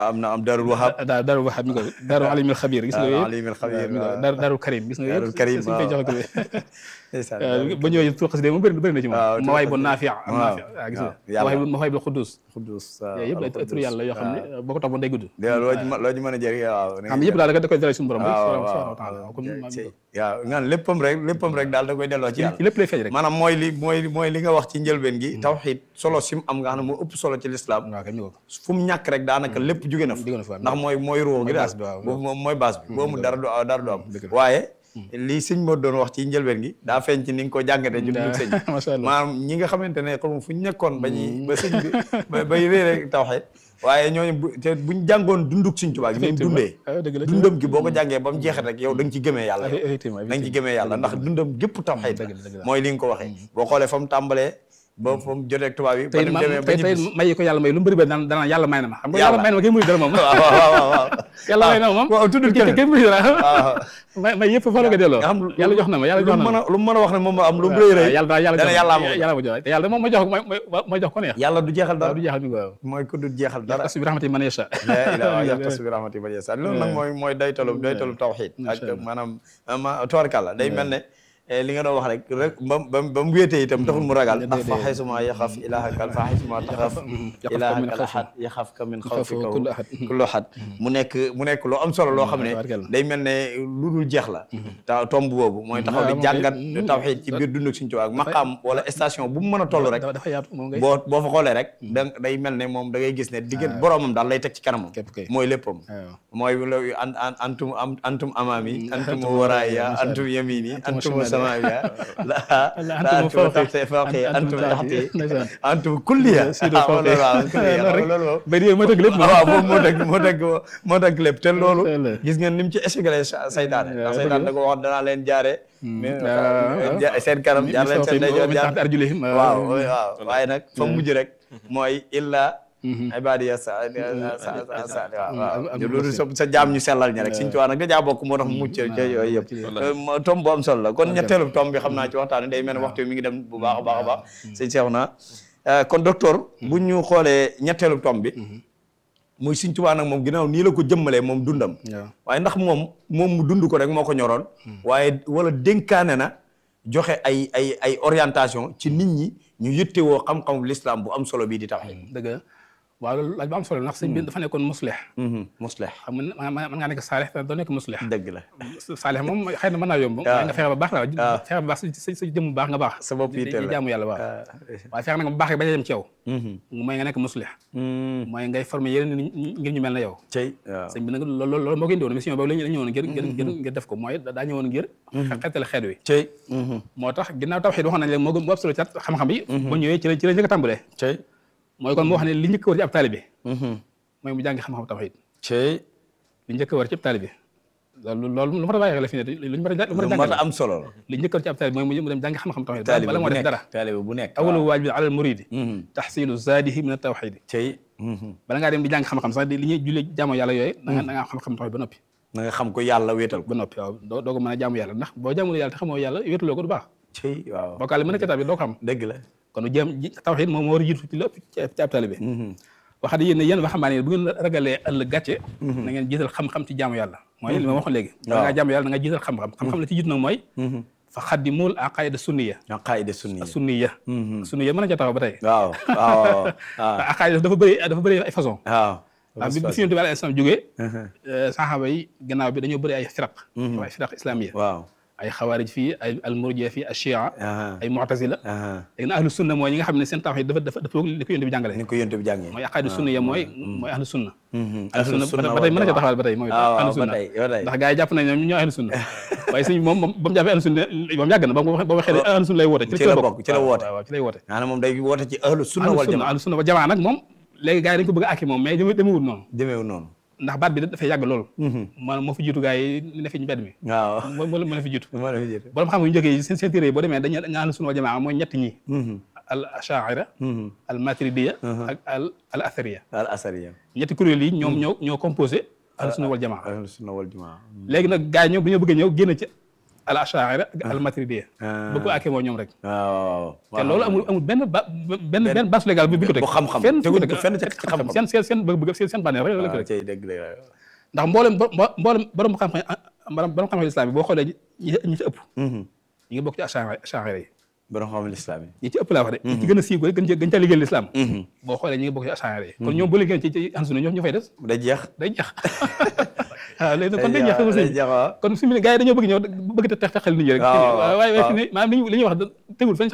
am Daarul Wahab. Daarul Wahab mi ko Daarul Alimil Xabir gis nga yooyu. Alimil Xabir Daarul Karim gis nga yooyu. Daarul Karim suñ koy joxe ba ñëwee tur xasida moom bëri na ci moom. Mawaahibun Naafi' gis nga. Mawaahibul Quddus. yooyu yëpp ay tur yàlla yoo xam ne boo ko toppoon day gudd. loo ci mën a jëriñ waaw. xam yëpp daal da koy dalay suñu borom. waaw ngaan léppam rek daal da koy delloo ci yàlla. lépp lay feeñ rek. maanaam mooy li nga wax ci njëlbeen gi. tawxiid solo sim am nga xam ne moo ëpp solo ci lislaam. fu mu ñàkk rek daanaka lépp jóge na fa. ndax mooy ruux gi daal boobu mooy base bi boobu dara du am waaye lii sëñ moo doon wax ci njëlbeen gi daa feeñ ci ni nga ko jàngatee ñun dug sëñ maanaam ñi nga xamante ne comme fu ñu nekkoon ba sëñ bi bay réere tawxiid waaye ñooñu buñ jàngoon dunduk Sëñ Tuubaa gi ni mu dundee dundam gi boo ko jàngee ba mu jeexee rek yow da nga ci gëmee yàlla da nga ci gëmee yàlla ndax dundam gépp tawxiid la mooy li nga ko waxee boo xoolee fa mu tàmbalee ba fa mu jotee ak tubaab yi ba mu demee ba tey may ko yàlla may lu mu bëri ba danaan yàlla may na ma xam nga yàlla may na ma kenn mënu dara moom waaw yàlla may na ma moom waaw tuddul kenn mënu dara may yëpp fa la ko delloo yàlla jox na ma yàlla jox na ma lu mu mën a wax ne moom am lu mu rëy rëy yàlla ma jox te yàlla moom ma jox ko neex yàlla du jeexal dara du jeexal mi ko mooy ko du jeexal dara yaxtasu bi rahmati man yasha yaxtasu bi rahmati man yasha loolu nag mooy daytalu tawxiid ak maanaam tubaarkàlla day mel ne li nga doon wax rek ba mu wéetee itam taxul mu ragal ndax fa xaysuma yaxaf ilaahaka fa xaysuma taxaf ilaahaka ahad yaxafka min xawfika kullu ahad mu nekk loo am solo loo xam ne day mel ne lu dul jeex la ta tomb boobu mooy taxaw di jàngat tawxiid ci biir dund ak Sëñ Tuubaa ak maqaam wala station bu mu mën a toll rek boo fa xoolee rek day mel ne moom da ngay gis ne diggante boroomam daal lay teg ci kanamam mooy léppam mooy antum amaami antum waraaya antum yamini antum antum fawqi antum taxti antum kulliya loolu moo tëgg lépp waaw moo tëgg lépp te loolu gis ngeen ni mu ci échegale saytaane ndax saytaane da ko wax danaa leen jaare seen kanam jaar leen seen ndeyjoor jaar waaw waaye nag fa mujj rek mooy illa ibadiya waaw loolu sa jaam ñu sellal ña rek Sëñ Tuubaa nag da jaa bokk moo tax mu mucc ca yooyu yëpp tomb bu am solo la kon ñetteelu tomb bi xam naa ci waxtaan day mel ne waxtu mi ngi dem bu baax a baax sëñ Seexuna kon docteur bu ñu xoolee ñetteelu tomb bi muy Sëñ Tuubaa nag moom ginnaaw nii la ko jëmmalee moom dundam waaye ndax moom mu dund ko rek moo ko ñoroon waaye wala dénkaane na joxe ay orientation ci nit ñi ñu yëttewoo xam-xamu l'islam bu am solo bii di tawhiid dëgg waaw loolu laaj bu am solo ndax sëñ bi dafa nekkoon muslih xam nga mën ngaa nekk saalih te doo nekk muslih dëgg la saalih moom xëy na mën naa yomb waaye nga fexe ba baax la fexe ba baax sa jëmm baax nga baax sa bopp yi teel jaamu yàlla waaw waaye fexe na nga baax rek bañ a dem ci yow mooy nga nekk muslih mooy ngay former yeneen ngir ñu mel na yow sëñ bi nag loolu moo ko indi woon mission boobu la ñëwoon ngir def ko mooy daa ñëwoon ngir xettale xeet wi moo tax ginnaaw tawhiid waxoon nañ leen moo ëpp solo ci xam-xam yi ba ñëwee ci la njëkk a tàmbalee mooy kon moo wax ne li njëkk a war ci ab taalibe mooy mu jàngi xam-xam tawhiid li njëkk a war ci ab taalibe loolu lu ma a bàyyi xel fi ne lu ma am solo li njëkk a war ci ab taalibe mooy mu dem jàngi xam-xam tawhiid bala moo def dara taalibe bu nekk awwalu waajibin alal muriidi tahsiilu zaadihi min at-tawhiid bala ngaa dem di jàng xam-xam sax li ñuy jullee jaamu yàlla yooyu da nga xam-xam tawhiid ba noppi na nga xam ko yàlla wéetal ba noppi waaw doo ko mën a jaamu yàlla ndax boo jaamul yàlla te xamoo yàlla wéetaloo ko du baax waaw bokkaale mën a kitaab bi doo ko xam dëgg la kon jéem tawhiid moom moo war a jiitu ci lépp ci ab taalibe wax dëgg yéen waxambaane bu ngeen ragalee ëllëg gàcce na ngeen jiital xam-xam ci jaamu yàlla mooy li ma waxoon léegi da ngaa jaamu yàlla da nga jiital xam-xam la ci jiitu nag mooy fa xaddimul aqaida sunniya sunniya mën na ca taxaw ba tey waaw aqaida dafa bëri ay façon waaw bi fi Yonent bi alayhi salaam jógee saxaaba yi gannaaw bi dañoo bëri ay firaq islamiyya ay xawaarij fii ay almurjiya fii ay chia ay mu'tazila léegi nag ahlu sunna mooy ñi nga xam ne seen tawhiid dafa li ko Yonent bi jàngale ni ko Yonent bi jàngee mooy aqaida sunniya mooy ahlu sunna ahlu sunna ba tey mën na ca taxawal ba tey mooy ahlu sunna ndax gars yi jàpp nañ ñoom ñoo ahlu sunna waaye suñ moom ba mu jàppee ahlu sunna moom yàgg na ba waxee ne ahlu sunna lay woote ci la bokk ci la woote waaw ci lay woote maanaam moom day woote ci ahlu sunna wal jamaa nag moom léegi gars yi dañ ko bëgg a àkki moom mais demeewul noonu ndax baat bi dafay yàgg lool maanaam moo fi jiitu gars yi ne fi ñu mbedd mi waaw moo la fi jiitu borom xam yu njëkk yi seen téere yi boo demee dañ ahlu sunna wal jamaa mooy ñett ñi al ashaira al maturidiya ak al athariya ñetti kuréel yi ñoo composé ahlu sunna wal jamaa ahlu sunna wal jamaa léegi nag gars yi ñoom dañoo bëgg a ñëw génn ci al ash'ari al maturidi bëgg ko àkkee moo ñoom rek waaw te loolu amul benn base légale bi ko teg xam-xam tegul ko fenn ci xam-xam seen bëgg seen bànneex rek la ko tey dëgg la ndax mboolem borom xam-xam islam bi boo xoolee ñi ci ëpp ñi ngi bokk ci ash'ari yi borom xam-xam islam yi ñi ci ëpp laa wax de ñi ci gën a siiw gën ca liggéeyal l'islam boo xoolee ñi ngi bokk ci ash'ari yi kon ñoom bu liggéey ci Ahlu Sunna ñoo ñu fay des day jeex waaw léegi kon day jeex kon fi mu ne gars yi dañoo bëgg ñëw bëgg te texal nit ñi rek waaye fi ne maanaam li ñuy wax tegul fenn ci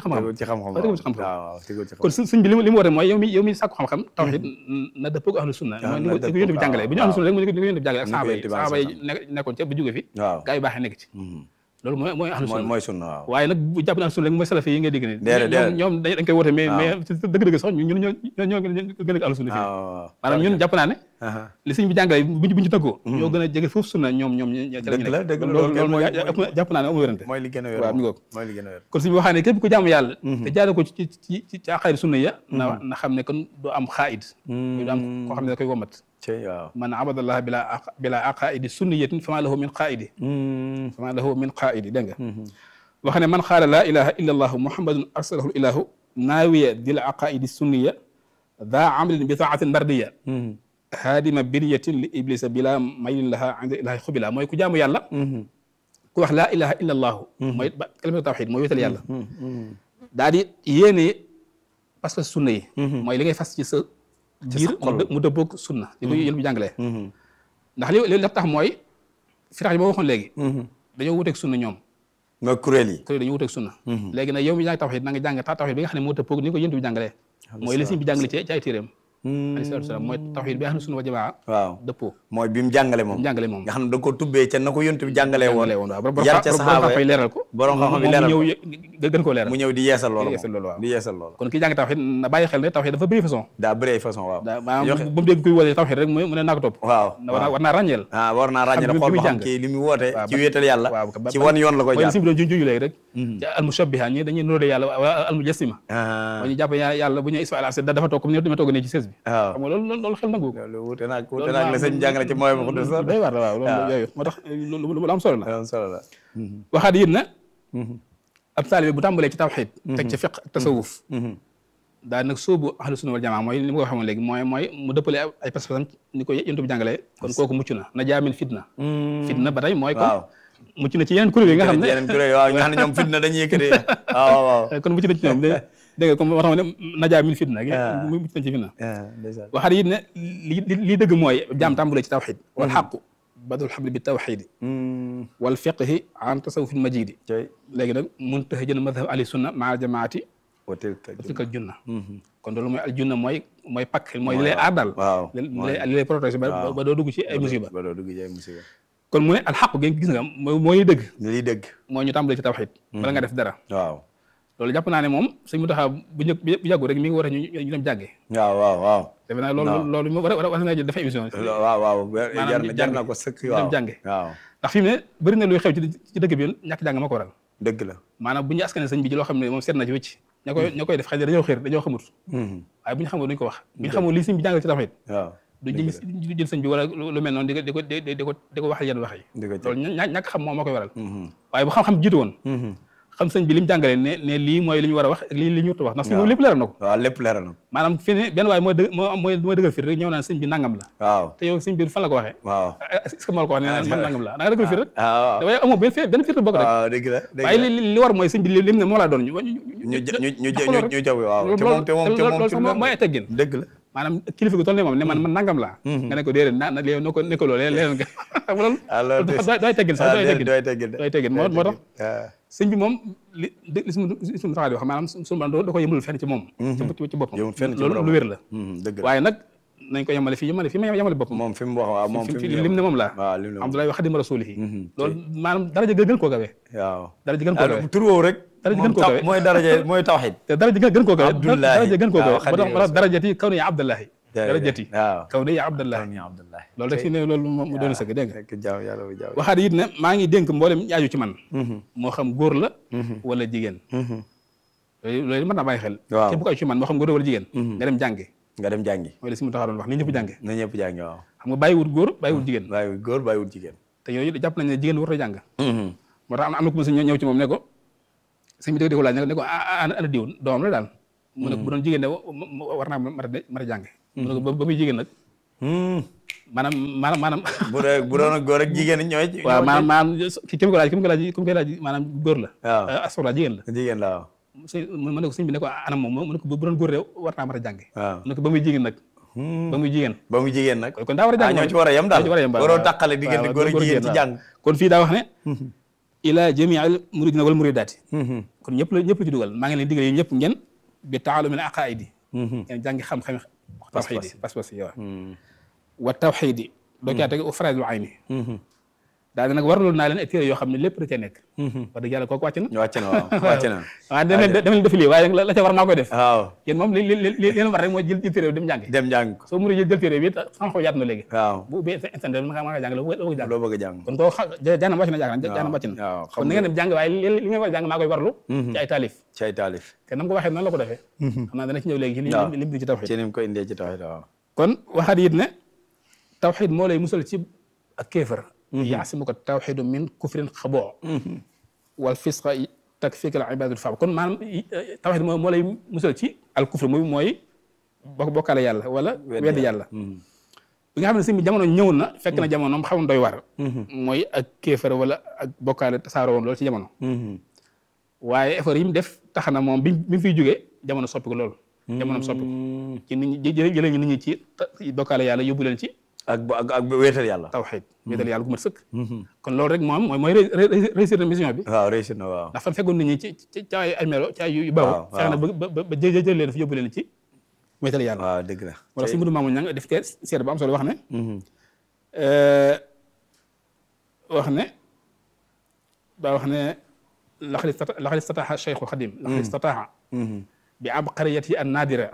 xam-xam kon sëñ bi li mu woote mooy yow mi sàkku xam-xam tawhid na dëppoo ak Ahlu Sunna mooy ni ko yónent bi jàngalee bu ñu Ahlu Sunna rek mooy ni ko yónent bi jàngalee ak saaba yi nekkoon ca bu jóge fi gars yi baaxee nekk ci loolu mooy Ahlu Sunna mooy sunna waaw waaye nag bu jàpp ne Ahlu Sunna rek mooy salafi yi ngay dégg ne ñoom dañ koy woote mais dëgg-dëgg sax ñun ñoo gën a Ahlu Sunna fii maanaam ñun jàpp naa ne li sëñ bi jàngale bu ñu tëggoo ñoo gën a jege foofu sunna ñoom dëgg la loolu mooy jàpp naa ne amul wérante mooy li gën a wér waaw mi ngoog mooy li gën a wér kon sëñ bi waxaa ne képp ku jaamu yàlla te jaare ko ci aqaid sunna ya na xam ne kon du am xaid du am koo xam ne da koy womat waaw man abadallah bila aqaidi sunniyatin fama lahu min qaidi fama lahu min qaidi dégg nga wax ne man qaala laa ilaha illa allahu muhammadun arsalahu ilahu naawiya dil aqaidi sunniya daa amlin bi taatin bardiya haadima biriyatin li iblisa bila maylin laha inda ilahi xubila mooy ku jaamu yàlla ku wax laa ilaha illa allahu mooy kalimatu tawxid mooy wéetal yàlla daa di yéene parce que sunna yi mooy li ngay fas ci sa biir mu dëppoog sunna li ko yéen bi jàngalee ndax li tax mooy firax yi ma waxoon léegi dañoo wuteeg sunna ñoom mooy kuréel yi dañoo wuteeg sunna léegi nag yow mi jàng tawxid na nga jàng tawxid bi nga xam ne moo dëppoog ni ko yéen bi jàngalee mooy li sëñ bi jàngale ci ay téeréem alayhi salaatu wa salaam mooy tawxiid bi Ahlu Sunna wal Jamaa waaw dëppoo mooy bi mu jàngale moom nga xam ne da ko tubbee ca na ko yonent bi jàngalee woon yar ca saxaaba yi leeral ko borom xam-xam yi leeral ko gën koo leeral mu ñëw di yeesal loolu waaw di yeesal loolu kon ki jàng tawxiid na bàyyi xel ne tawxiid dafa bëri façon daa bëri façon waaw maanaam ba mu dégg kuy woote tawxiid rek mu ne naa ko topp waaw war naa ràññeel war naa ràññeel xool ba xam kii li mu woote ci wéetal yàlla ci wan yoon la koy jàng si bi doon juju léegi rek ci almushabbiha ñi dañuy nuróole yàlla wala almujassima ñu jàpp yàlla bu ñu isfa al dafa toog comme ni ma toog ne ci sées bi xam nga loolu xel nangu ko loolu wuute naag la sëñ jàngale ci mooy bu xuddu sax day war waaw loolu yooyu moo tax lu am solo la waxaat yit na ab taalibe bu tàmbalee ci tawxiid teg ci fiq ak tasawuf daa nag sóobu Ahlu Sunna wal Jamaa mooy li ma ko waxee woon léegi mooy mu dëppale ay pas-pasam ni ko yonent bi jàngalee kon kooku mucc na jaamin fitna ba tey mooy kon mucc na ci yeneen kuréel yi nga xam ne yeneen kuréel waaw nga xam ne ñoom fitna dañuy yëkkatee waaw kon mucc na ci ñoom dégg nga comme moo tax ne najaa min fitna mu mucc na ci fitna waxaat it ne li dëgg mooy jaam tàmbalee ci tawxid wal xaqu badul xabli bi tawxidi wal fiqhi an tasawufil majidi léegi nag mun tax jën madhab ahli sunna maa jamaati wa tilka al junna kon loolu mooy al junna mooy pakk mooy li lay aar daal li lay protéger ba doo dugg ci ay musiba kon mu ne al xaqu gi gis nga mooy dëgg liy dëgg mooy ñu tàmbalee ci tawxid bala nga def dara waaw loolu jàpp naa ne moom sëñ Muntaxa bu yàggu rek mi ngi war a ñu dem jànge waaw defe naa loolu war na jël dafa émission waaw jar na ko sëkk waaw dem jànge waaw ndax fi mu ne bëri na luy xew ci dëgg bi ñàkk jàng moo ko waral dëgg la maanaam bu ñu askane sëñ bi ci loo xam ne moom seet na ci wëcc ña koy def xëy na dañoo xër dañoo xamut waaye bu ñu xamul duñ ko wax bu ñu xamul lii sëñ bi jàngal ci tawhid waaw du jël sëñ bi wala lu mel noonu di ko wax yenn wax yi loolu ñàkk xam moo koy waral waaye bu xam-xam jiitu woon xam sëñ bi li mu jàngale ne lii mooy li ñu war a wax ak lii li ñu war a wax ndax si moom lépp leeral na ko waaw lépp leeral na ko maanaam fi ne benn waaye mooy dëggal fit rek ñëw naan sëñ bi nangam la waaw te yow sëñ bi fan la ko waxee waaw est-ce que moo la ko wax ne man nangam la da nga dëggal fit rek waaye amoo benn fit bokk rek waaw dëgg la waaye li war mooy sëñ bi lim ne moo laa doon ñu jaw waaw te moom mooy ay teggin dëgg la maanaam kilifa gu toll ne moom ne man nangam laa nga ne ko déedéet na léegi ne ko loolu leneen loolu doy teggin sax doy teggin moo tax sëñ bi moom li suñu taxaw di wax maanaam suñu borom da ko yëmalul fenn ci moom ci boppam loolu lu wér la waaye nag nañ ko yemale fii fi ma yemale boppam moom fi mu wax waaw moom fi lim ne moom laa Abdoulaye wax xadim rasulihi loolu maanaam daraja gën koo gawe waaw daraja gën koo gawe tur woowu rek daraja gën koo gawe mooy daraja mooy tawhid te daraja gën koo gawe daraja gën koo gawe ba tax darajati kaw ni Abdullahi darajati kaw ni Abdullahi loolu rek fi ne loolu mu doon sëgg dégg nga waxaat it ne maa ngi dénk mboolem yaaju ci man moo xam góor la wala jigéen loolu mën naa bàyyi xel képp ko aju ci man moo xam góor wala jigéen nga dem jàngi mooy la si mu taxaw doon wax ni ñëpp jànge waaw xam nga bàyyiwut góor bàyyiwut jigéen te yooyu jàpp nañ ne jigéen warut a jàng moo tax am na ku ma si ñëw ci moom ne ko sëñ bi di ko laaj ne ko ana diw doomam la daal mu ne ko bu doon jigéen de war naa mën a jànge mu ne ko ba muy jigéen nag maanaam bu doon góor ak jigéen ñooy waaw maanaam ki mu ko laaj maanaam góor la astafurlah jigéen la waaw mu ne ko sëñ bi ne ko anam moom mu ne ko bu doon góor de war naa mën a jànge mu ne ko ba muy jigéen nag ba muy jigéen nag kon daa war a jàng ñoo ci war a yem daal waroo tàqale diggante góor ak jigéen ci jàng kon fii daa wax ne ila jamii al muridina wal muridaati kon ñëpp la ci dugal maa ngi leen digal yi ñëpp ngeen bi taalumil aqaidi ngeen jàngi xam-xam tawxiid yi pas-pas yi wa tawxiid yi doo caa teg faraidul ayni daal nag waraloon naa leen ay téere yoo xam ne lépp da cee nekk wax dëgg yàlla kooku wàcc na waaw dem leen def lii waaye la ca war maa koy def waaw yéen moom li leen war rek mooy jël téere bi dem jàng ko soo mënee jël téere bi xam-xam yaatu na léegi waaw bu ubbee internet ma nga jàng loo bëgg a jàng kon koo jaanam wàcc na jaanam wàcc na kon na ngeen dem jàng waaye li ngeen war a jàng maa koy warlu ci ay taalif te nam ko waxee noonu la ko defee xam naa dana ci ñëw léegi ci li mu ci tawxiid ci ni mu ko indee ci tawxiid waaw kon waxaat it ne tawxiid moo lay musal ci ak kéefar yaasimuka tawxiidu min kufrin xaboo wal fisqa takfika al ibadatu faab kon maanaam tawxiid moo lay musal ci al kufr mooy bokkaale yàlla wala wedd yàlla bi nga xam ne si jamono ñëw na fekk na jamonoom xaw na doy war mooy ak kéefar wala ak bokkaale tasaaroo woon loolu ci jamono waaye effort yi mu def tax na moom bi mu fiy jógee jamono soppi ko loolu jamonoom soppi ko ci nit ñi jëlee ñu nit ñi ci bokkaale yàlla yóbbu leen ci ak wéetal yàlla tawxiid wéetal yàlla gu mat sëkk kon loolu rek moom mooy réussir na mission bi waaw réussir na waaw ndax fan fekkoon nit ñi ci ay almelo ci ay yu baw fexe na ba jël leen fi yóbbu leen ci wéetal yàlla waaw dëgg la moo tax si mbiru maamu ñang def te seet ba am solo wax ne laqad istataha cheikhu xadim laqad istataha bi abqariyati an nadira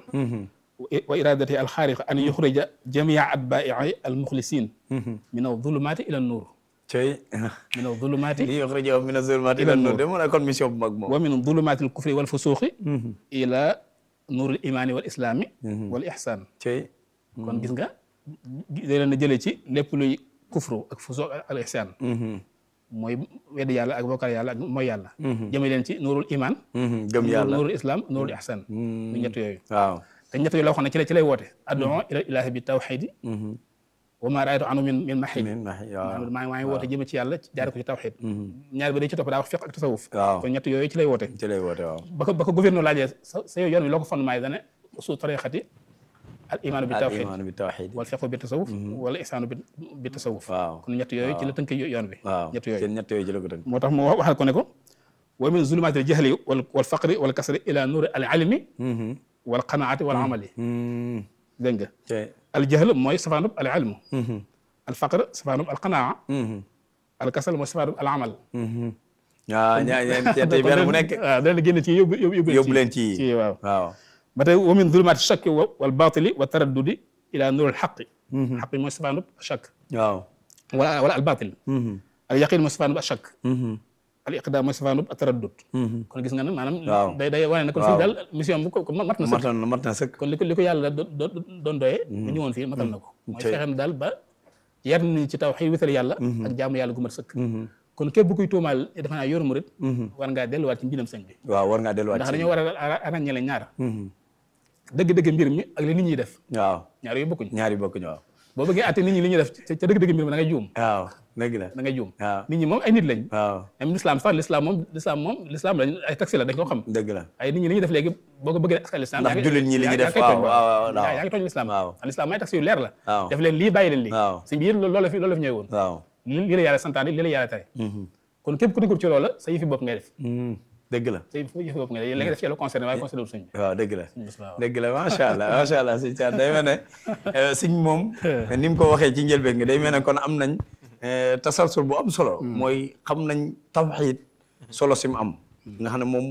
wa iradati alxaariqa an yuxrija jamia atbaai almuxlisin min azulumaati ila nuur min azulumaati yuxrija min azulumaati ila nuur de mu nekkoon mission bu mag moom wa min zulumaati alkufri walfusuuqi ila nuuril imaani wal islaami wal ihsaan kon gis nga da leen a jëlee ci lépp luy kufru ak fusuuq al ihsaan mooy wedd yàlla ak bokkal yàlla ak mooy yàlla jëme leen ci nuurul imaan gëm yàlla nuurul islaam nuurul ihsaan mu ñett yooyu waaw te ñett yooyu la waxoon ne ci lay woote ad'u ila ilaahi bi tawxiidi wa maa raaytu anhu min maxiid maa ngi woote jëme ci yàlla jaare ko ci tawxiid ñaar ba day ci topp daa wax fiq ak tasawuf kon ñett yooyu ci lay woote waaw ba ko gouverneur laajee sa yoon wi loo ko fondement yi dane usul tariqati al imaanu bi tawxiid wal fiqhu bi tasawuf wala ihsaanu bi tasawuf kon ñett yooyu ci la tënk yoon bi ñett yooyu ci la ko tënk moo tax mu waxal ko ne ko wa min zulumaati al jahli wal faqri wal kasri ila nuuri al ilmi wal qanaati wal amali dégg nga al jahl mooy safaanub al ilm al faqr safaanub al qanaa al kasal mooy safaanub al amal waaw ñaar benn bu nekk waaw dana génn ci yóbbu leen ci waaw ba tey wa min zulumaati shakki wal baatili wa taraddudi ila nuur al xaqi xaqi mooy safaanub shakk waaw wala al baatil al yaqin mooy safaanub al shakk al iqdaam mooy safaanub at taraddud kon gis nga ne maanaam day wane ne kon fii daal mission bi ko mat na sëkk kon li ko yàlla doon doyee bu ñëwoon fii matal na ko mooy fexe na daal ba yar ni ci tawxiid wéetal yàlla ak jaamu yàlla gu mat sëkk kon képp kuy tuumaal dafa naa yoonu murit war ngaa delluwaat ci mbindam sëñ bi waaw war ngaa delluwaat ndax dañoo war a ràññale ñaar dëgg-dëgg mbir mi ak li nit ñi def waaw ñaar yu bokkuñ waaw boo bëggee àtte nit ñi li ñuy def ca dëgg-dëgg mbir mi da ngay juum waaw dëgg la da ngay juum nit ñi moom ay nit lañ même l'islam sax l'islam lañ ay taxi la dañ ko xam dëgg la ay nit ñi li ñuy def léegi boo ko bëggee askan l'islam ndax jullit ñi li ñuy def yaa ngi tooñ l'islam l'islam ay taxi yu leer la def leen lii bàyyi leen lii si biir loolu la fi ñëwee woon lii la yàlla santaane lii la yàlla tere kon képp ku nekkul ci loola sa yëfi bopp ngay def dëgg la sa yëfi bopp ngay def li nga def ci la concerné waaye concerné wul sëñ bi waaw dëgg la macha allah sëñ Thiam day mel ne sëñ moom ni mu ko waxee ci njëlbeen nga day mel ne kon am nañ tasalsul bu am solo mooy xam nañ tawxiid solo si mu am nga xam ne moom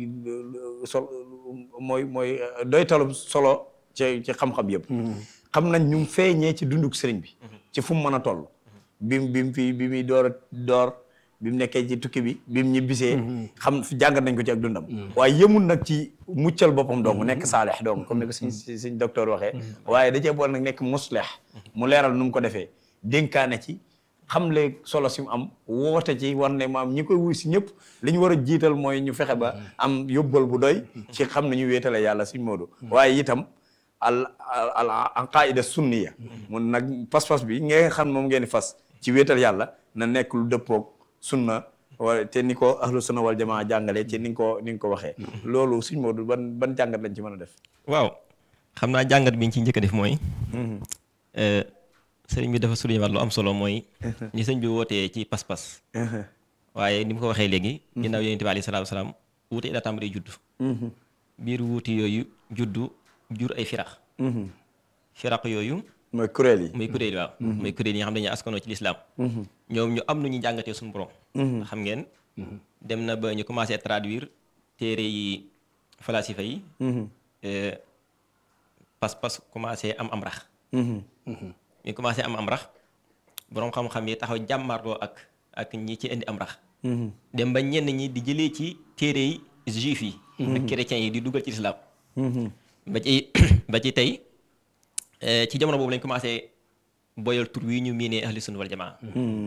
mooy doytalu solo ci xam-xam yëpp xam nañ ñu feeñee ci dunduk sëriñ bi ci fu mu mën a toll bi muy door bi mu nekkee ci tukki bi mu ñibbisee xam jàngat nañ ko ci ak dundam waaye yëmul nag ci muccal boppam donc nekk saalix donc comme ni ko suñ docteur waxee waaye da cee boole nag nekk muslih mu leeral nu mu ko defee dénkaane ci xamle solo si mu am woote ci war ne maam ñi koy wuy si ñëpp li ñu war a jiital mooy ñu fexe ba am yóbbal bu doy ci xam ne ñu wéetale yàlla Sëñ Moodu waaye itam al qaida sunniya mun nag pas-pas bi nga xam moom ngeen di fas ci wéetal yàlla na nekk lu dëppoog sunna wala te ni ko ahlu sunna wal jamaa jàngale ci ni nga ko waxee loolu Sëñ Moodu ban jàngat lañ ci mën a def waaw xam naa jàngat bi ñu ci njëkk a def mooy sëriñ bi dafa souligné waat lu am solo mooy ni sëñ bi wootee ci pas-pas waaye ni mu ko waxee léegi ginnaaw yonent bi alayhi salaatu wasalaam wuute daa tàmbalee judd biir wuuti yooyu juddu jur ay firaq yooyu mooy kuréel yi waaw mooy kuréel yi nga xam dañuy askanoo ci lislaam ñoom ñu am nu ñu jàngatee suñu borom xam ngeen dem na ba ñu commencé traduire téere yi falasifa yi pas-pas commencé am rax ñu commencé am rax boroom xam-xam yi taxaw jàmmarloo ak ñi ci indi am rax dem ba ñenn ñi di jëlee ci téere yi juif yi ak chrétiens yi di dugal ci lislaam ba ci tey ci jamono boobu lañ commencé boyal tur wi ñu miinee ahlu sunna wal jamaa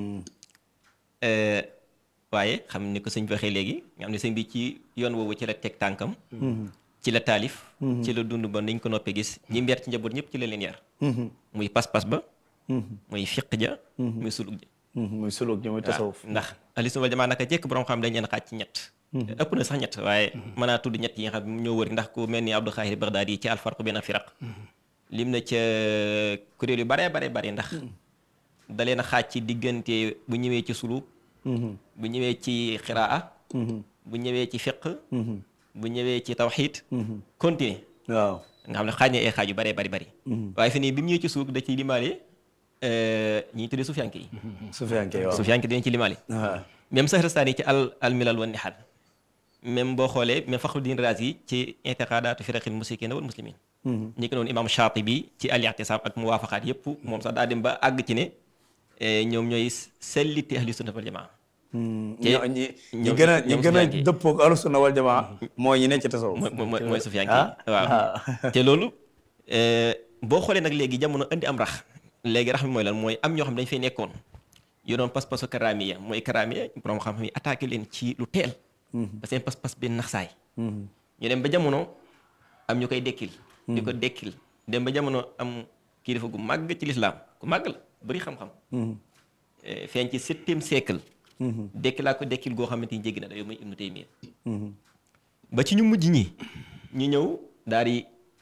waaye xam ni ko sëñ bi waxee léegi nga xam ne sëñ bi ci yoon woowu ci la teg tànkam ci la taalif ci la dund ba niñ ko noppee gis ñi mbeer ci njaboot ñëpp ci la leen yar muy pas-pas ba muy fiq ja muy suluk ja muy tasawuf ndax ahlu sunna wal jamaa naka jekk borom xam dañ leen xaaj ci ñett ëpp na sax ñett waaye mën naa tudd ñett yi nga xam ñoo wër ndax ku mel ni Abdul Xaahir Bagdaadi yi ci alfarq bayna firaq lim na ca kuréel yu bare ndax da leen a xaaj ci diggante bu ñëwee ci suluk bu ñëwee ci xiraa bu ñëwee ci fiq bu ñëwee ci tawxiid continuer waaw nga xam ne xaaj na ay xaaj yu bari waaye fi nii bi mu ñëwee ci suuk da ciy limaale ñi tuddee sufiyanke yi sufiyanke dinañ ci limaale même Sahrastani ci al milal wan nihal même boo xoolee même Fakhruddin Razi ci i'tiqadaatu firaqil mushrikiina wal muslimin ñi ko noonu imam Shaatibi ci al-i'tisaam ak muwaafaqaat yëpp moom sax daa dem ba àgg ci ne ñoom ñooy selliti ahlu sunna wal jamaa ñi gën a dëppoog ahlu sunna wal jamaa mooy ñi ne ci tasawuf mooy sufiyanke yi waaw te loolu boo xoolee nag léegi jamono indi am rax léegi rax bi mooy lan mooy am ñoo xam dañ fay nekkoon yoroon pas-pasu karamiya mooy karamiya borom xam-xam yi attaqué leen ci lu teel ba seen pas-pas bi naxsaay ñu dem ba jamono am ñu koy dekkil di ko dekkil dem ba jamono am kilifa gu màgg ci lislaam ku màgg la bëri xam-xam feeñ ci 7e siècle dekkilaa ko dekkil goo xamante ni jéggi na da yow muy Ibnu Taymiya ba ci ñu mujj ñi ñu ñëw daal di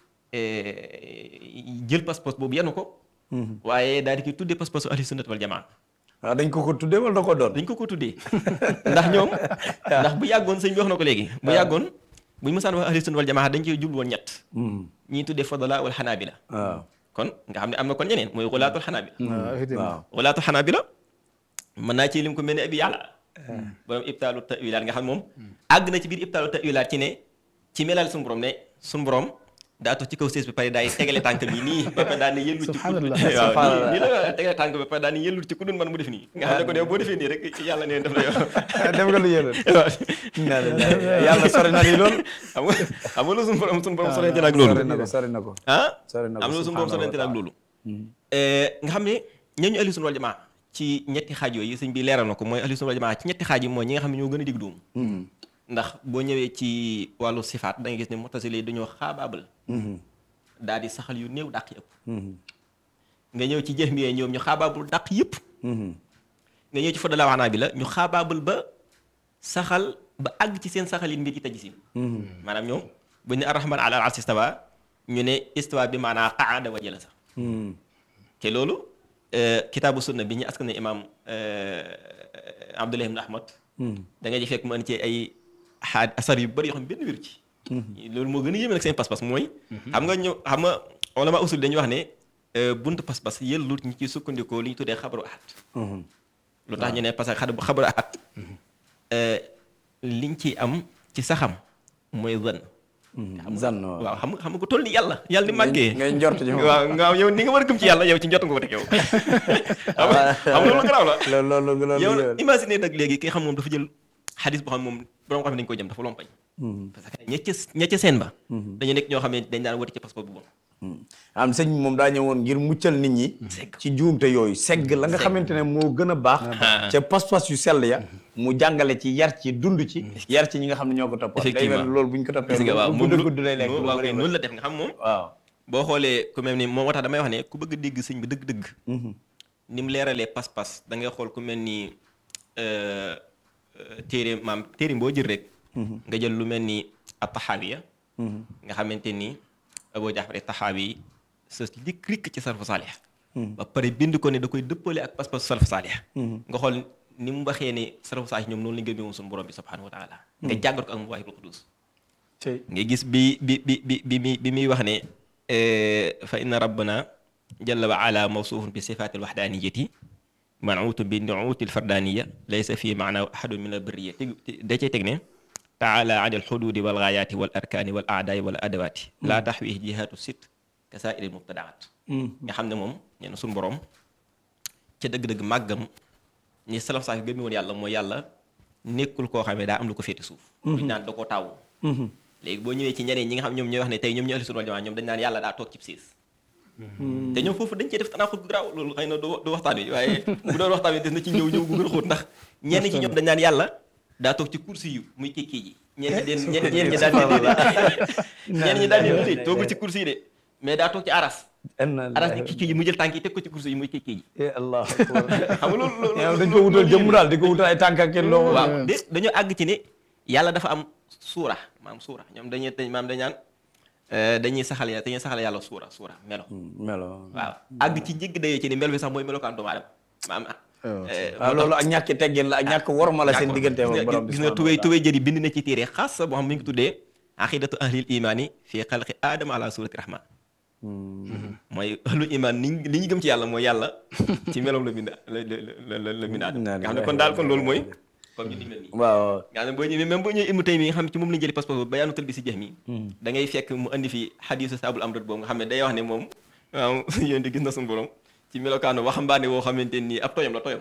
jël pas-pas boobu yanu ko waaye daal di koy tuddee pas-pasu ahlu sunnat wal jamaa waaw dañ ko tuddee wala da ko doon dañ ko tuddee ndax ñoom ndax bu yàggoon sëñ bi wax na ko léegi bu yàggoon buñ mësaan wax ahlu sunna wal jamaa dañ ciy jublu woon ñett ñii tuddee fadala wal xanaabila kon nga xam ne am na kon ñeneen mooy xulaatul xanaabila waaw xulaatul xanaabila mën naa ci lim ko mel ne abi yàlla borom ibtaalu tawilaat nga xam moom àgg na ci biir ibtaalu tawilaat ci ne ci melal suñu borom ne suñu borom daa toog ci kaw sées bi pare daay tegale tànk bi nii ba pare daal ne yëllu ci waaw nii la tegale tànk ba pare daal ne yëllu ci ku dun man mu def nii nga xam ne ko ne boo defee nii rek yàlla neen def la yow def nga lu yëllu yàlla sori na lii loolu xam nga lu suñu borom sorente ak loolu sori na ko am na lu suñu borom sorente ak loolu nga xam ne ñooñu ahlu sunna wal jamaa ci ñetti xaaj yooyu sëñ bi leeral na ko mooy ahlu sunna wal jamaa ci ñetti xaaj yi mooy ñi nga xam ne ñoo gën a dig dóomu ndax boo ñëwee ci wàllu sifaat da nga gis ne mu'tazili dañoo xaabaabal daal di saxal yu néew dàq yëpp nga ñëw ci jahmiya ñoom ñu xaabaabul dàq yëpp nga ñëw ci fadala waxnaa bi la ñu xaabaabal ba saxal ba àgg ci seen saxalin mbir ci tajsim maanaam ñoom buñ ne arrahman ala al arsi istawa ñu ne istawa bi maanaa qaada wa jalasa te loolu kitaabu sunna bi ñu askan ne imam Abdullah ibn Ahmad da nga ji fekk mu andi ci ay asar yu bëri yoo xam benn wér ci loolu moo gën a yéeme nag seen pas-pas mooy xam nga ulama usul dañuy wax ne buntu pas-pas yëllut ñi ci sukkandikoo li ñu tuddee xabaru ahad lu tax ñu ne parce que xabaru ahad liñ ci am ci saxam mooy zan waaw xam nga ko toll ni yàlla ni màggee ngay njort ci moom waaw nga yow ni nga war a gëm ci yàlla yow ci njort nga ko teg yow xam nga loolu garaaw la loolu yow imagine nag léegi ki xam moom dafa jël xadis boo xam moom borom xam ne dañu koy jëm dafa lompañ parce que ña ca seen ba dañu nekk ñoo xam ne dañ daan wati ci passeport bu bon am sëñ bi moom daa ñëwoon ngir muccal nit ñi ci njuumte yooyu segg la nga xamante ne moo gën a baax ca pas-pas yu sell ya mu jàngale ci yar ci dund ci yar ci ñi nga xam ne ñoo ko topp day mel loolu buñ ko toppee gudd lay nekk waaw kay noonu la def nga xam moom waaw boo xoolee ku mel ni moom moo tax damay wax ne ku bëgg a dégg sëñ bi dëgg-dëgg ni mu leeralee pas-pas da ngay xool ku mel ni téere boo jël rek nga jël lu mel ni at-Tahawiya nga xamante ni Abu Jaafar at-Tahawi sës rikk ci salaf saalih ba pare bind ko ne da koy dëppale ak pas-pas salaf saalih nga xool ni mu waxee ne salaf saalih ñoom noonu la ñu gëmee woon suñu borom bi subhanahu wa taala nga jàngat ko ak Mawaahibul Quddus nga gis bi muy wax ne fa inna rabbana jalla wa ala mawsuufun bi sifaati alwahdaniyati man'uutun bi nu'uuti alfardaniya laysa fii maanaahu ahadun min albirriya da cay teg ne taala an alxuduudi walgaayaati wal arkaani wal aadaai wal adawaati laa taxwihi jihaatu sit ka saa'iri mubtadaat nga xam ne moom nee na suñu borom ca dëgg-dëgg màggam ñi salaf sax gëmi woon yàlla mooy yàlla nekkul koo xam ne daa am lu ko féete suuf duñ naan da koo taw léegi boo ñëwee ci ñeneen ñi nga xam ñoom ñooy wax ne tey ñoom ñu ahlu sunna wal jamaa ñoom dañ naan yàlla daa toog cib siis te ñoom foofu dañ cee def tanaaxut gu garaaw loolu xëy na du waxtaan wi waaye bu doon waxtaan wi des na ci ñëw gu gën a xóot ndax ñenn ci ñoom dañ naan yàlla daa toog ci kursi yu muy kii ji ñenn ñi daal ñenn ñi daal di toogul ci kursi yi de mais daa toog ci aras di kii ji mu jël tànk yi teg ko ci kursi yi muy kii ji Allah xam nga loolu dañ ko wutal jëmm daal di ko wutal ay tànk ak kenn loo waaw de dañoo àgg ci ne yàlla dafa am suura maam suura ñoom dañuy saxal yàlla suura melo waaw àgg ci njëgg dayoo ci ne melo bi sax mooy melokaan doomu aadama waaw loolu ak ñàkk teggin la ak ñàkk worma la seen diggante ak borom bi gis nga tubéy jëri bind na ci téere xaas sa boo xam mi ngi ko tuddee aqidatu ahlil imaani fii xalqi aadama ala surati rahman mooy ahlul iman li ñu gëm ci yàlla mooy yàlla ci meloom la bind la bind aadama nga xam ne kon daal kon loolu mooy comme ñu dimbali nii waaw nga xam ne boo ñëwee même boo ñëwee Ibnu Taymiya nga xam ne ci moom lañu jëli pas-pas boobu bayaanu talbiisi jahmi da ngay fekk mu andi fi xadiisu saabul amrat boobu nga xam ne day wax ne moom waaw yéen di gis na suñu borom ci melokaanu waxambaane woo xamante ni ab toyam la toyam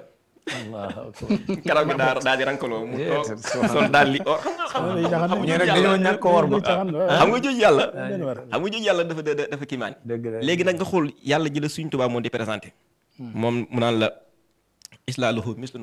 karaw gi daal di rankaloo mu toog sol daal li or xam ñu rek dañoo ñàkk ko war ba xam nga jooju yàlla dafa kiimaani léegi nag nga xool yàlla ji la Sëriñ Tuubaa moom di présenté moom mu naan la islaaluhu mislun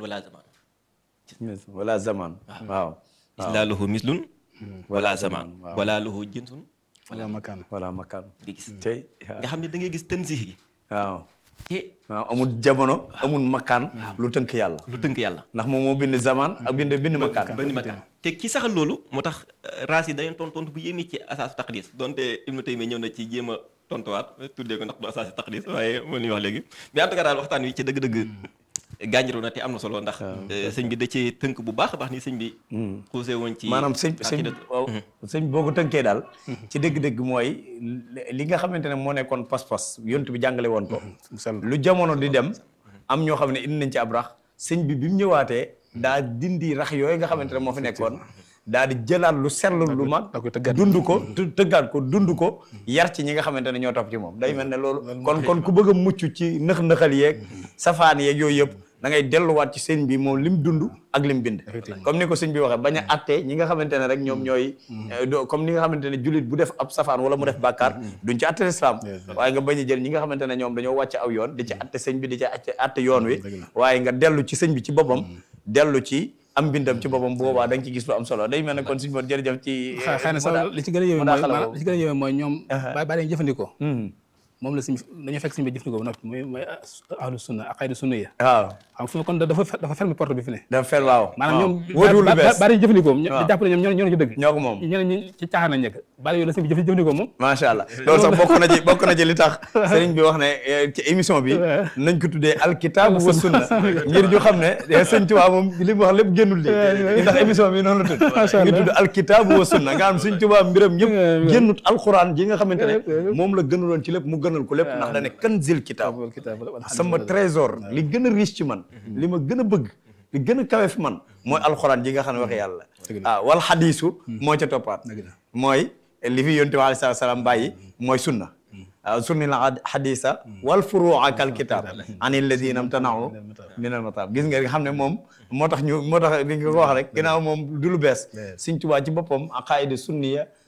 wala zaman waaw islaaluhu mislun wala zaman wala lahu jinsun wala makaan di gis nga xam ne da ngay gis tanzih gi waaw amul jamono amul makkaan lu tënk yàlla ndax moom moo bind zaman ak bind makkaan te ki saxal loolu moo tax raas yi dañu tontu bu yéeme ci asaasu taqdis donte Ibnu Taymiya ñëw na ci jéem a tontuwaat tuddee ko ndax du asaasu taqdis waaye moo ñuy wax léegi mais en tout cas daal waxtaan wi ci dëgg-dëgg gànjaru na te am na solo ndax sëñ bi da ci tënk bu baax a baax ni sëñ bi xuusee woon ci maanaam sëñ boo ko tënkee daal ci dëgg-dëgg mooy li nga xamante ne moo nekkoon pas-pas yonent bi jàngale woon ko lu jamono di dem am ñoo xam ne indi nañ ci ab rax sëñ bi mu ñëwaatee daa dindi rax yooyu nga xamante ne moo fi nekkoon daal di jëlaat lu seetlu lu mag dund ko tëggaat ko dund ko yar ci ñi nga xamante ne ñoo topp ci moom day mel ne loolu kon ku bëgg a mucc ci nëx-nëxal yeeg safaan yeeg yooyu yëpp da ngay delluwaat ci sëñ bi moom lim dund ak lim bind comme ni ko sëñ bi waxee bañ a attee ñi nga xamante ne rek ñoom ñooy comme ni nga xamante ne jullit bu def ab safaan wala mu def bàkkaar duñ ci atte islam waaye nga bañ a jël ñi nga xamante ne ñoom dañoo wàcc aw yoon di ci atte sëñ bi di ci atte yoon wi waaye nga dellu ci sëñ bi ci boppam dellu ci am bindam ci boppam bu boobaa da nga ci gis lu am solo day mel ne kon suñu moon jërëjëf ci xëy na sax li ci gën a yéeme mooy ñoom bàyyi dañu jëfandikoo moom la suñ dañoo fekk suñu bi jëfandikoo ba noppi mooy ahlu sunna ak xaydu sunna ya waaw xam fu kon dafa ferme porte bi fi ne dafa fer waaw maanaam ñoom bari ñu jëfandikoo di jàpp ne ñoom ñoo ci dëgg ñoo ko moom ñeneen ñi ci caaxaan nañ nekk bari yow la suñu bi jëfandikoo moom macha allah loolu sax bokk na ci li tax sëriñ bi wax ne ci émission bi nañ ko tuddee alkitaab wa sunna ngir ñu xam ne sëñ Tuubaa moom li mu wax lépp génnul lii ndax émission bi noonu la tudd ngi tudd alkitaab wa sunna nga xam sëñ Tuubaa mbiram ñëpp génnut alxuraan ji nga xamante ne moom la gënuloon ci lépp mu gënal ko lépp ndax da ne kanzil kitaab sama trésor li gën a riche ci man li ma gën a bëgg li gën a kawe fi man mooy alxuraan ji nga xam ne waxe yàlla wal xadiisu moo ca toppaat mooy li fi yonent bi alayhi salaam bàyyi mooy sunna sunni la xadiisa wal furuu'a kal kitaab an alladina amtana'u min al mataab gis nga xam ne moom moo tax li nga ko wax rek ginnaaw moom du lu bees Sëñ Tuubaa ci boppam aqaida sunniya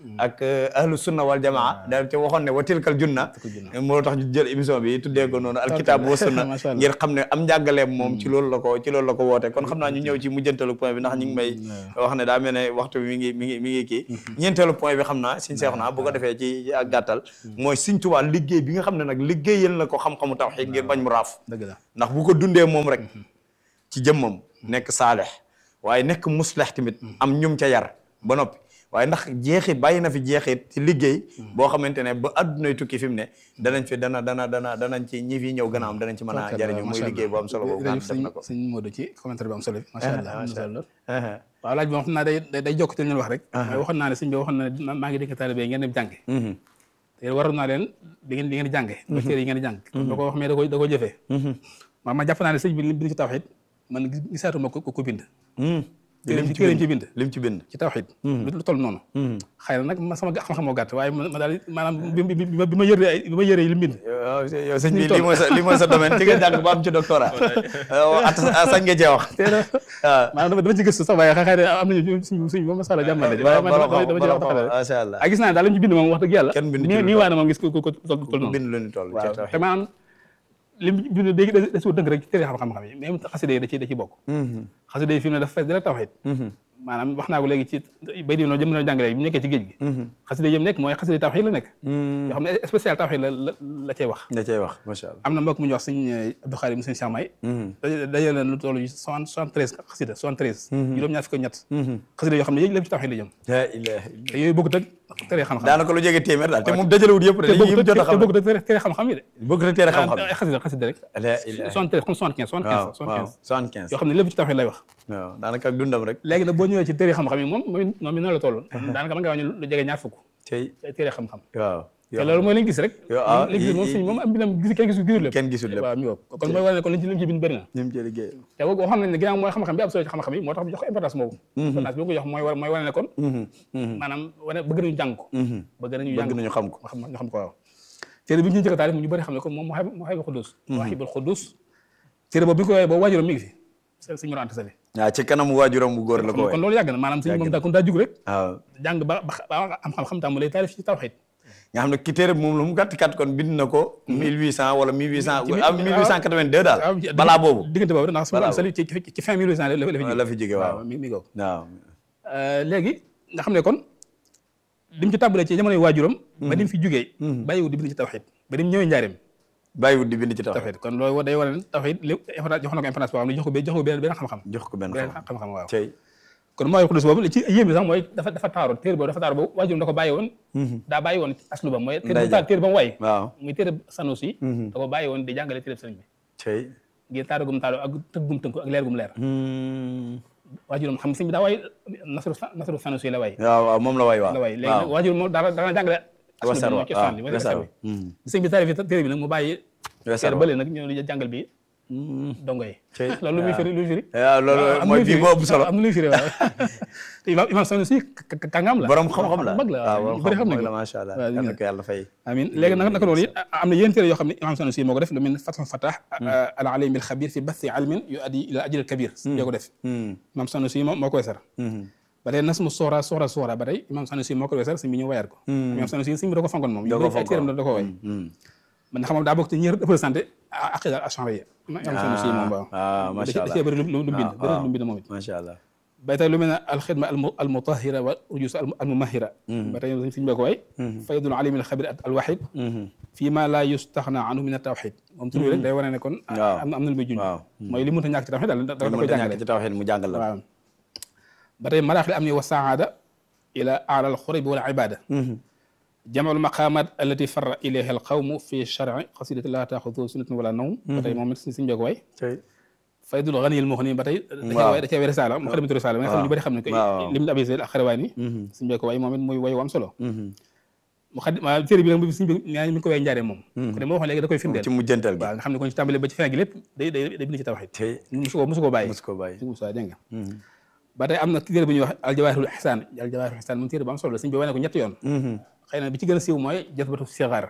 ak ahlu sunna wal jamaa da te waxoon ne wa tilkal junna moo tax ñu jël émission bi tuddee ko noonu alkitab wa sunna ngir xam ne am njàngaleem moom ci loolu la ko woote kon xam naa ñu ñëw ci mujjantalu point bi ndax ñu ngi may wax ne daa mel ne waxtu bi mi ngi kii ñeenteelu point bi xam naa Sëñ Seexuna bu ko defee ci ak gàttal mooy Sëñ Tuubaa liggéey bi nga xam ne nag liggéeyal na ko xam-xamu tawhiid ngir bañ mu raaf ndax bu ko dundee moom rek ci jëmmam nekk saalih waaye nekk muslih tamit am ñum ca yar ba noppi waaye ndax jeexit bàyyi na fi jeexit ci liggéey boo xamante ne ba addunay tukki fi mu ne danañ fi danañ ci ñi fi ñëw gën a am danañ ci mën a jariñu muy liggéey bu am solo boobu nga def na ko sëñ Modou ci commentaire bu am solo bi macha allah waaw laaj bi moom xam naa day jokk ci leen wax rek waaye waxoon naa ne sëñ bi waxoon na ne maa ngi dénk taalibe ngeen dem jànge te waroon naa leen di ngeen di jànge ba téere yi ngeen di jàng da ko wax mais da ko jëfee ma jàpp naa ne sëñ bi li bind ci tawhid man gisaatuma ko bind lim ci bind ci tawhid lu toll noonu xëy na nag sama xam-xam moo gàtt waaye ma daal maanaam bi ma yëree li bind yow sëñ bi li mooy sa domaine ci nga jàng ba am ci doctorat sañ nga cee wax maanaam dama ci gëstu sax waaye xëy na am nañu suñ ba masala jàmmale waaye dama ci wax macha allah gis naa daal li ñu bind moom wax dëgg yàlla nii waa na moom gis ko toll noonu bind lu ñu toll te maanaam li mu bind léegi da si dëgg rek ci téere xam-xam yi même xasida yi da ci bokk xasida yi fi mu ne dafa fees dara tawhid maanaam wax naa ko léegi ci bay di noonu jëm na jàngale bi mu nekkee ci géej gi xasida yi nekk mooy xasida tawhid la nekk yoo xam ne spécial tawhid la cay wax macha allah am na mbokk mu ñu wax sëñ Abdou Khadim sëñ Cheikh May dajale leen lu toll 73 xasida 73 juróom-ñaar fukk ñett xasida yoo xam ne yëpp lépp ci tawhid la jëm te yooyu bokkut ak téere xam-xam daanaka lu jege téeméer daal te moom dajalewut yëpp de yi jot a xam bokkut ak téere xam-xam yi de bokkut ak téere xam-xam xasida rek 73 comme 75 yoo xam ne lépp ci tawhid lay wax waaw daanaka ak dundam rek léegi nag boo ñëwee ci téere xam-xam yi moom mi noonu la toll daanaka mën nga wàññi lu jege ñaar fukk téere xam-xam waaw te loolu mooy lañ gis rek lañ gis moom suñ moom am binam kenn gisul lépp waaw mi woo kon mooy wane ne kon liñ ci bind bëri na te waxoon nañ ne ginnaaw mooy xam-xam bi am solo ci xam-xam yi moo tax mu jox ko importance boobu importance bi ko jox mooy wane ne kon maanaam bëgg nañu jàng ko bëgg nañu xam ko ñu xam ko waaw téere bi ñu njëkk a taalif ñu bëri xam ne kon moom Mawahibul Quddus Mawahibul Quddus téere boobu bi ñu ko woowee boobu waajuram mi ngi fi sëñ Mor Anta Sali waaw ci kanamu waajuram bu góor la ko kon loolu yàgg na maanaam sëñ moom daa jug rek jàng ba am xam-xam tam mu lay taalif ci tawhid nga xam ne ki téere moom lu mu gàtt kat kon bind na ko 1800 wala 1882 daal balaa boobu diggante boobu ndax sëñ Sali ci fin 1800 la fi jóge waaw mi goow waaw léegi nga xam ne kon lim ci tàmbalee ci jamonoy waajuram ba dim fi jógee bàyyiwut di bind ci tawhid ba dim ñëwee njaareem bàyyiwut di bind ci tawhid kon loolu day wane ne tawhid li jox na ko importance boo xam ne jox ko benn xam-xam waaw kon mooy xudus boobu li ci yéem bi sax mooy dafa taaru téere boobu dafa taaru boobu waajuram da ko bàyyi woon daa bàyyi woon aslu ba mooy téere ba mu waay muy téere Sanusi da ko bàyyi woon di jàngale téere sëriñ bi ngir taaru gum taaru ak tëggum tënku ak leer gum leer waajuram xam sëriñ bi daa waay Nasru Sanusi la waay waaw moom la waay léegi nag waajuram moom dana jàngale aslu bi cosaan bi sëriñ bi taarif téere bi nag mu bàyyi téere bële nag ñëw di jàngal bi dongo yi loolu lu muy firi waaw loolu mooy bii moo ëpp solo am na luy firi waaw te imam Sanusi kàngam la borom xam-xam la mag la waaw bëri xam nañ la macha allah yàlla ko yàlla fay amiin léegi nag naka noonu it am na yeneen téere yoo xam ne imam Sanusi moo ko def lu mel ne Fathul Fatah al alim al xabir fi bathi ilmin yu addi ila ajr al kabir yoo ko def imam Sanusi moo koy sar ba tey nas mu soora ba tey imam Sanusi moo ko weesal sëñ bi ñu wayaat ko imam Sanusi sëñ bi da ko fonkoon moom ay téeram da ko way man xam nga daa bokk ci ñi représenté aqida al-ash'ariyya imam Sanusi moom waaw macha allah da cee bëri lu bind moom it macha allah ba tey lu mel ne alxidma al-mutahhira wa rujus al-mumahhira ba tey sëñ bi ko way faydul alim al-xabir al-wahid fii ma la yustaxna anhu min at-tawhid moom tur bi rek day wane ne kon am na lu muy junj mooy li mënta ñàkk ci tawhid daal da koy jàngale ci tawhid mu jàngal la waaw ba tey maraaxil am ni wa saada ila ala al-xurbi wal ibada jamal maqamat allati farra ilayha al qawmu fi shar'i qasidati la taaxudu sunnatun wala nawm ba tey moom it suñu bee ko way faydul ghaniyil mughni ba tey da cee way risaala mu xadimatu risaala nga xam ne ñu bëri xam ne ko lim abi zayd ak xarawaani suñu bee ko way moom it muy way wu am solo mu xad téere bi nag suñu bi mi ngi ko way njaaree moom ko de moo waxoon léegi da koy firndeel ci mujjantal bi waaw nga xam ne kon ci tàmbale ba ci fin gi lépp day bind ci tawhid musu ko bàyyi dégg nga ba tey am na téere bu ñuy wax aljawaahirul ihsaan moom téere bu am solo la suñu bi wane ko ñetti yoon xëy na bi ci gën a siiw mooy jazbatu sigaar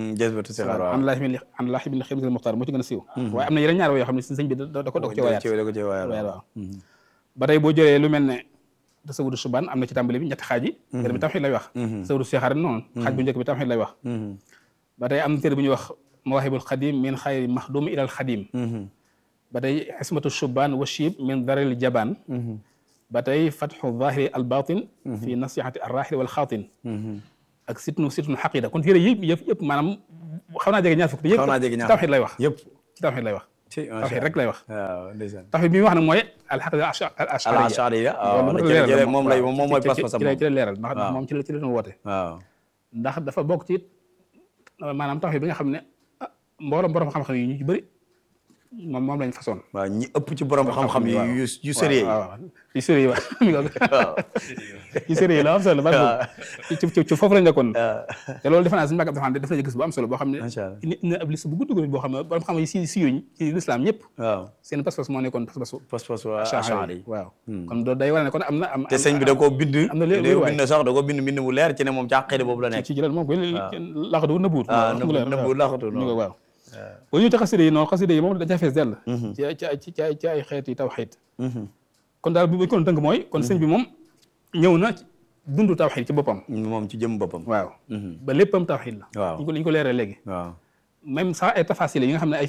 waaw an laahi bin xidmatil muxtaar moo ci gën a siiw waaye am na yeneen ñaar yoo xam ne sëñ bi da ko ci waayaat waaw ba tey boo jëlee lu mel ne tasawudu subaan am na ci tàmbali bi ñetti xaaj yi benn bi tawxiid lay wax tasawudu sixaar noonu xaaj bu njëkk bi tawxiid lay wax ba tey am na téere bu ñuy wax mawaahibul xadim min xayri maxdum ilal xadim ba tey xismatu subaan wa shib min daril jabaan ba tey fatxu zahiri al batin fi nasihati arrahil wal xaatin ak sitnu xaqida kon téere yëpp maanaam xaw naa jege ñaar fukk yëpp ci tawxiid lay wax yëpp ci tawxiid lay wax tawxiid rek lay wax tawxiid bi muy wax nag mooy alxaqida al ashariya moom mooy pas-pasam ci la leeral ndax moom ci la doon woote ndax dafa bokk ci maanaam tawxiid bi nga xam ne mboolem borom xam-xam yi ñu ci bëri moom lañ façon waaw ñi ëpp ci borom xam-xam yi yu sérieux yu sérieux waaw yu sérieux la am solo ci foofu lañ nekkoon te loolu defe naa suñu mbàkkam dafa def na gis bu am solo boo xam ne nit na ab liste bu gudd boo xam ne borom xam yi si yuñ ci l'islam ñëpp waaw seen pas-pas moo nekkoon pas-pas ash'ari waaw kon doo day war ne kon am na te sëñ bi da koo bind am na bind sax da koo bind mu leer ci ne moom ci àqida boobu la nekk ci jëlal moom koy laxatu nëbbuut laxatu waaw bu ñu te xasida yi noonu xasida yi moom dañaa fees dell ci ay xeeti tawxiid kon daal bu ñu ko tënk mooy kon sëñ bi moom ñëw na dundu tawxiid ci boppam moom ci jëm boppam waaw ba léppam tawxiid la waaw ñu ko leeral léegi waaw même sax ay tafasil yi nga xam ne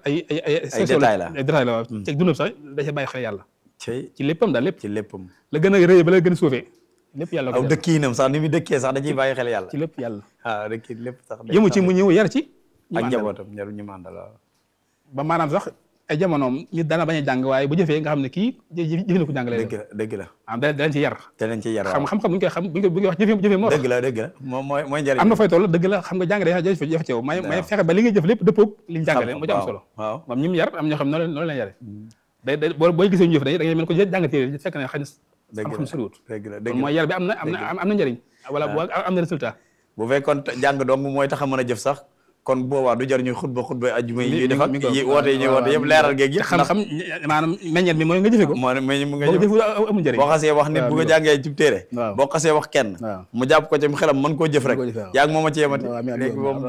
ay détail la waaw ci dundam sax da ca bàyyi xel yàlla ci léppam daal lépp ci léppam la gën a rëy ba la gën a suufee lépp yàlla ko aw dëkkiinam sax ni muy dëkkee sax da ciy bàyyi xel yàlla ci lépp yàlla waaw dëkki lépp sax yëmu ci mu ñëw yar ci ak njabootam ñaru ñu mandal waaw ba maanaam sax ay jamonoom nit dana bañ a jàng waaye bu jëfee nga xam ne kii jëfe na ko jàngale dëgg la danañ ci yar danañ ci yar xam-xam bu ñu koy wax jëfe moo dëgg la moom mooy njëriñ am na fooy toll dëgg la xam nga jàng day jafe ci yow may fexe ba li ngay jëf lépp dëppoog li ñu jàngale moo ci am solo waaw moom ñi mu yar am ñoo xam noonu leen yare day booy gisee ñu jëf da ngay mel ko jàng téere fekk ne xëy na xam-xam soriwut kon mooy yar bi am na njëriñ wala am na résultat bu fekkoon jàng dong mooy tax a mën a jëf sax kon boobaa du jar ñuy xutba ajjuma yi ñuy def ak yi woote yi ñuy woote yëpp leeral geeg yëpp xam-xam maanaam meññeet mi mooy nga jëfe ko nga jëfe amul njëriñ boo xasee wax nit bu nga jàngee ci téere boo xasee wax kenn mu jàpp ko ci xelam mën koo jëf rek yaag moom a ci yemati léegi moom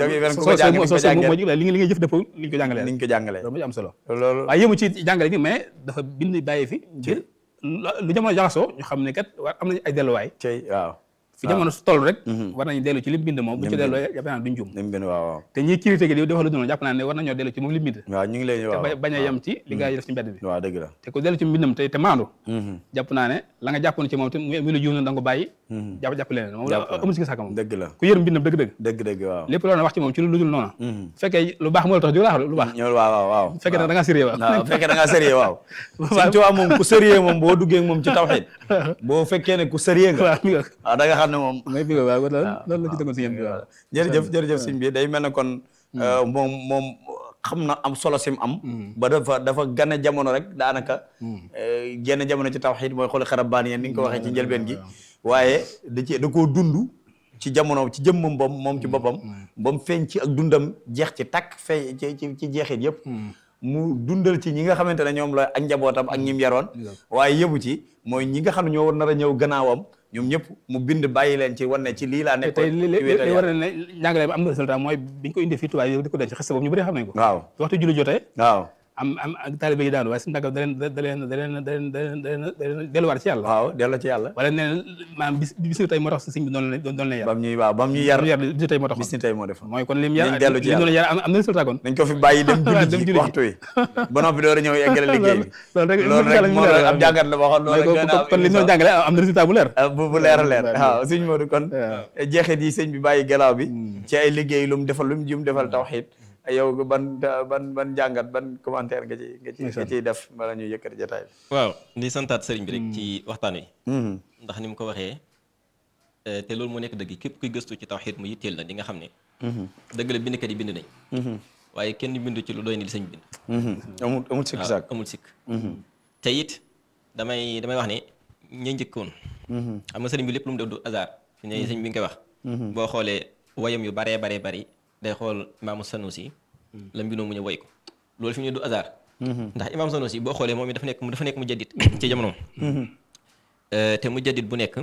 mooy li ngay jëf dëpp liñ ko jàngalee loolu mu am solo loolu waaye yëmu ci jàngale gi mais dafa bind bàyyi fi ngir lu jamono jaxasoo ñu xam ne kat war am nañ ay delluwaay waaw fi jamono toll rek war nañu dellu ci lim bind moom bu ñu ci delloo jàpp naa duñ juum lim bind waaw te ñi critiqué di defal lu dul jàpp naa ne war nañoo dellu ci moom lim bind waaw ñu ngi lay waaw te bañ a yem ci li gaa yi def ci mbedd bi waaw dëgg la te ku dellu ci mbindam te maandu jàpp naa ne la nga jàppoon ci moom te mu lu juum na da nga ko bàyyi jàpp leneen moom amul si sàkk moom dëgg la ku yër mbindam dëgg waaw lépp loolu na wax ci moom ci lu dul noonu fekkee lu baax moo la tax di lu baax waaw fekkee da ngaa sérieux waaw fekkee da ngaa sérieux waaw Sëñ Tuubaa moom ku sérieux moom boo duggee moom ci tawxiid boo fekkee ne ku sérieux nga waaw da nga xam ne moom waaw loolu la ci dëggoon si yéen bi waaw jërëjëf sëñ bi day mel ne kon moom xam na am solo sim am ba dafa gane jamono rek daanaka genn jamono ci tawxiid mooy xooli xarabaan yéen ni nga ko waxee ci njëlbeen gi waaye da koo dund ci jamono ci jëmmam moom ci boppam ba mu feeñ ci ak dundam jeex ci takk feeñ ci jeexit yëpp mu dundal ci ñi nga xamante ne ñoom la ak njabootam ak ñim yaroon waaye yëbu ci mooy ñi nga xam ne ñoo war nar a ñëw gannaawam ñoom ñëpp mu bind bàyyi leen ci wan ne ci lii laa nekk tey li war ne njàngale bi am na résultat mooy biñ ko indee fii tubaab yi di ko denc xista boobu ñu bëri xam nañ ko waaw waxtu julli jotee waaw am taalibe yi daanu waaye suñu tàggat da leen delluwaat ci yàlla waaw dellu ci yàlla wala nee maanaam bis ni tey moo tax sëñ bi doon leen yar bam ñuy yar bis ni tey moo tax bis ni tey moo def mooy kon lim yar doon yar am na résultat kon dañ ko fi bàyyi dem julli waxtu yi ba noppi door a ñëw eggale liggéey bi loolu rek moo ab jàngat la boo xam loolu kon li ñu doon jàngale am na résultat bu leer bu leer a leer waaw sëñ Modou kon jeexit yi sëñ bi bàyyi gannaaw bi ci ay liggéey lu mu defal tawxiid yow ban jàngat ban commentaire nga ciy def bala ñuy yëkkati jotaay bi waaw di santaat sëriñ bi rek ci waxtaan wi ndax ni mu ko waxee te loolu moo nekk dëgg képp kuy gëstu ci tawxiid mu yitteel na di nga xam ne dëgg la bindkat yi bind nañ waaye kenn bindu ci lu doy ni li sëñ bind amul sikk saak amul sikk te it damay wax ne ña njëkkoon xam nga sëriñ bi lépp lu mu def du hasard fi ne sëñ bi nga koy wax boo xoolee wayam yu baree bari day xool imaamu Sanusi la mbinoo mu ñu woy ko loolu fi mu ne du hasard ndax imaam Sanusi boo xoolee moom it dafa nekk mu jaddit ci jamonoom te mu jaddit bu nekk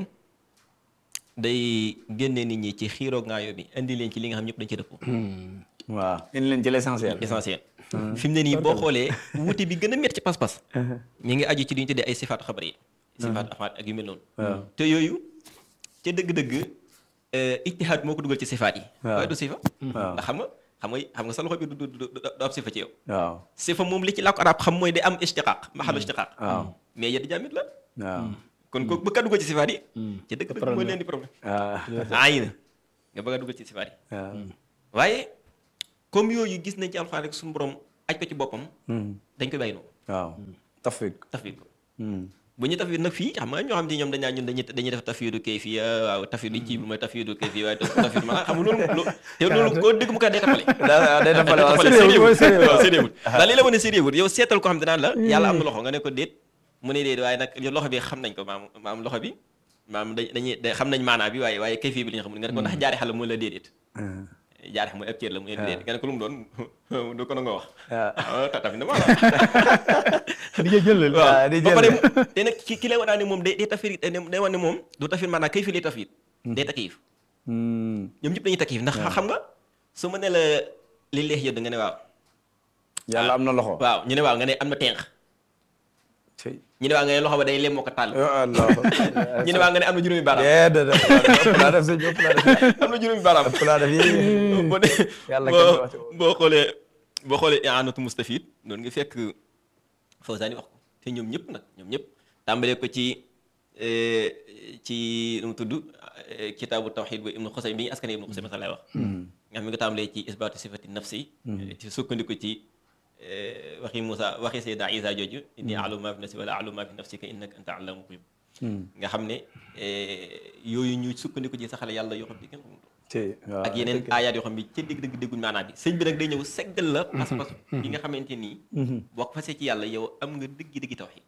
day génne nit ñi ci xiiroog ngaayoo bi indi leen ci li nga xam ñëpp dañ ci dëppoo waaw indi leen ci l'essentiel fi mu ne nii boo xoolee wuute bi gën a métti ci pas-pas mi ngi aju ci li ñu tuddee ay sifaatu xabar yi sifaat afaat ak yu mel noonu te yooyu ca dëgg-dëgg ijtihaad moo ko dugal ci sifaat yi waaye du sifa ndax xam nga sa loxo bi du ab sifa ci yow sifa moom li ci làkku arab xam mooy day am istiqaaq maxalu istiqaaq mais yeddi jaamit la kon ko bëgg a dugal ci sifaat yi ci dëgg-dëgg mooy leen di problème ayi na nga bëgg a dugal ci sifaat yi waaye comme yooyu gis nañ ci alxuraan rek suñu borom aj ko ci boppam dañ koy bàyyi noonu waaw tafwid ko bu ñu tafwid nag fii xam nga ñoo xam ne ñoom dañaa ñun dañuy def tafwidu kayfiya waaw tafwidu ci mooy tafwidu kayfiya waaye tafwid maanaam xam nga loolu te loolu koo dégg mu ko day tafale waaw sérieux daal lii la wane sérieux yow seetal ko xam ne danaan la yàlla am na loxo nga ne ko déet mu ne déet waaye nag loxo bi xam nañ ko maam loxo bi maam dañuy xam nañ maanaa bi waaye kayfiya bi la ñu xamul nga ne ko ndax jaari xale mooy la déedéet jaare xam mooy ab cër la mu déet nga ne ko lu mu doon du ko na nga wax waaw tatafin na maanaam di jël waaw ba pare te nag ki lay wanaa ne moom day tafir day wan ne moom du tafir maanaam kay fi lay tafir day takkiif ñoom ñëpp dañuy takkiif ndax xam nga su ma ne la li leex yëdd nga ne waaw yàlla am na loxo waaw ñu ne waaw nga ne am na tenq ñu ne waaw nga ne loxo ba day lem moo ko tàll ñu ne waaw nga ne am na juróomi baaraam am na juróomi baaraam boo xoolee i'anatu mustafid noonu nga fekk Fawzaani wax ko te ñoom ñëpp tàmbalee ko ci nu mu tudd kitaabu tawxid bu Ibnu Xusaym bi ñu askane Ibnu Xusaym sax lay wax nga xam ne nga tàmbalee ci isbaatu sifati nafsi ci sukkandiku ci waxi Moussa waxi Seydina Isa jooju inni a'lamu ma fi nafsi wala a'lamu ma fi nafsika innaka anta allamul ghuyub nga xam ne yooyu ñu sukkandiku ci saxale yàlla yoo xam ne kenn xamul ak yeneen aayaat yoo xam ne ca dégg dégguñ maanaam bi sëñ bi nag day ñëw seggal la pas-pas yi nga xamante nii boo ko fasee ci yàlla yow am nga dëgg tawxiid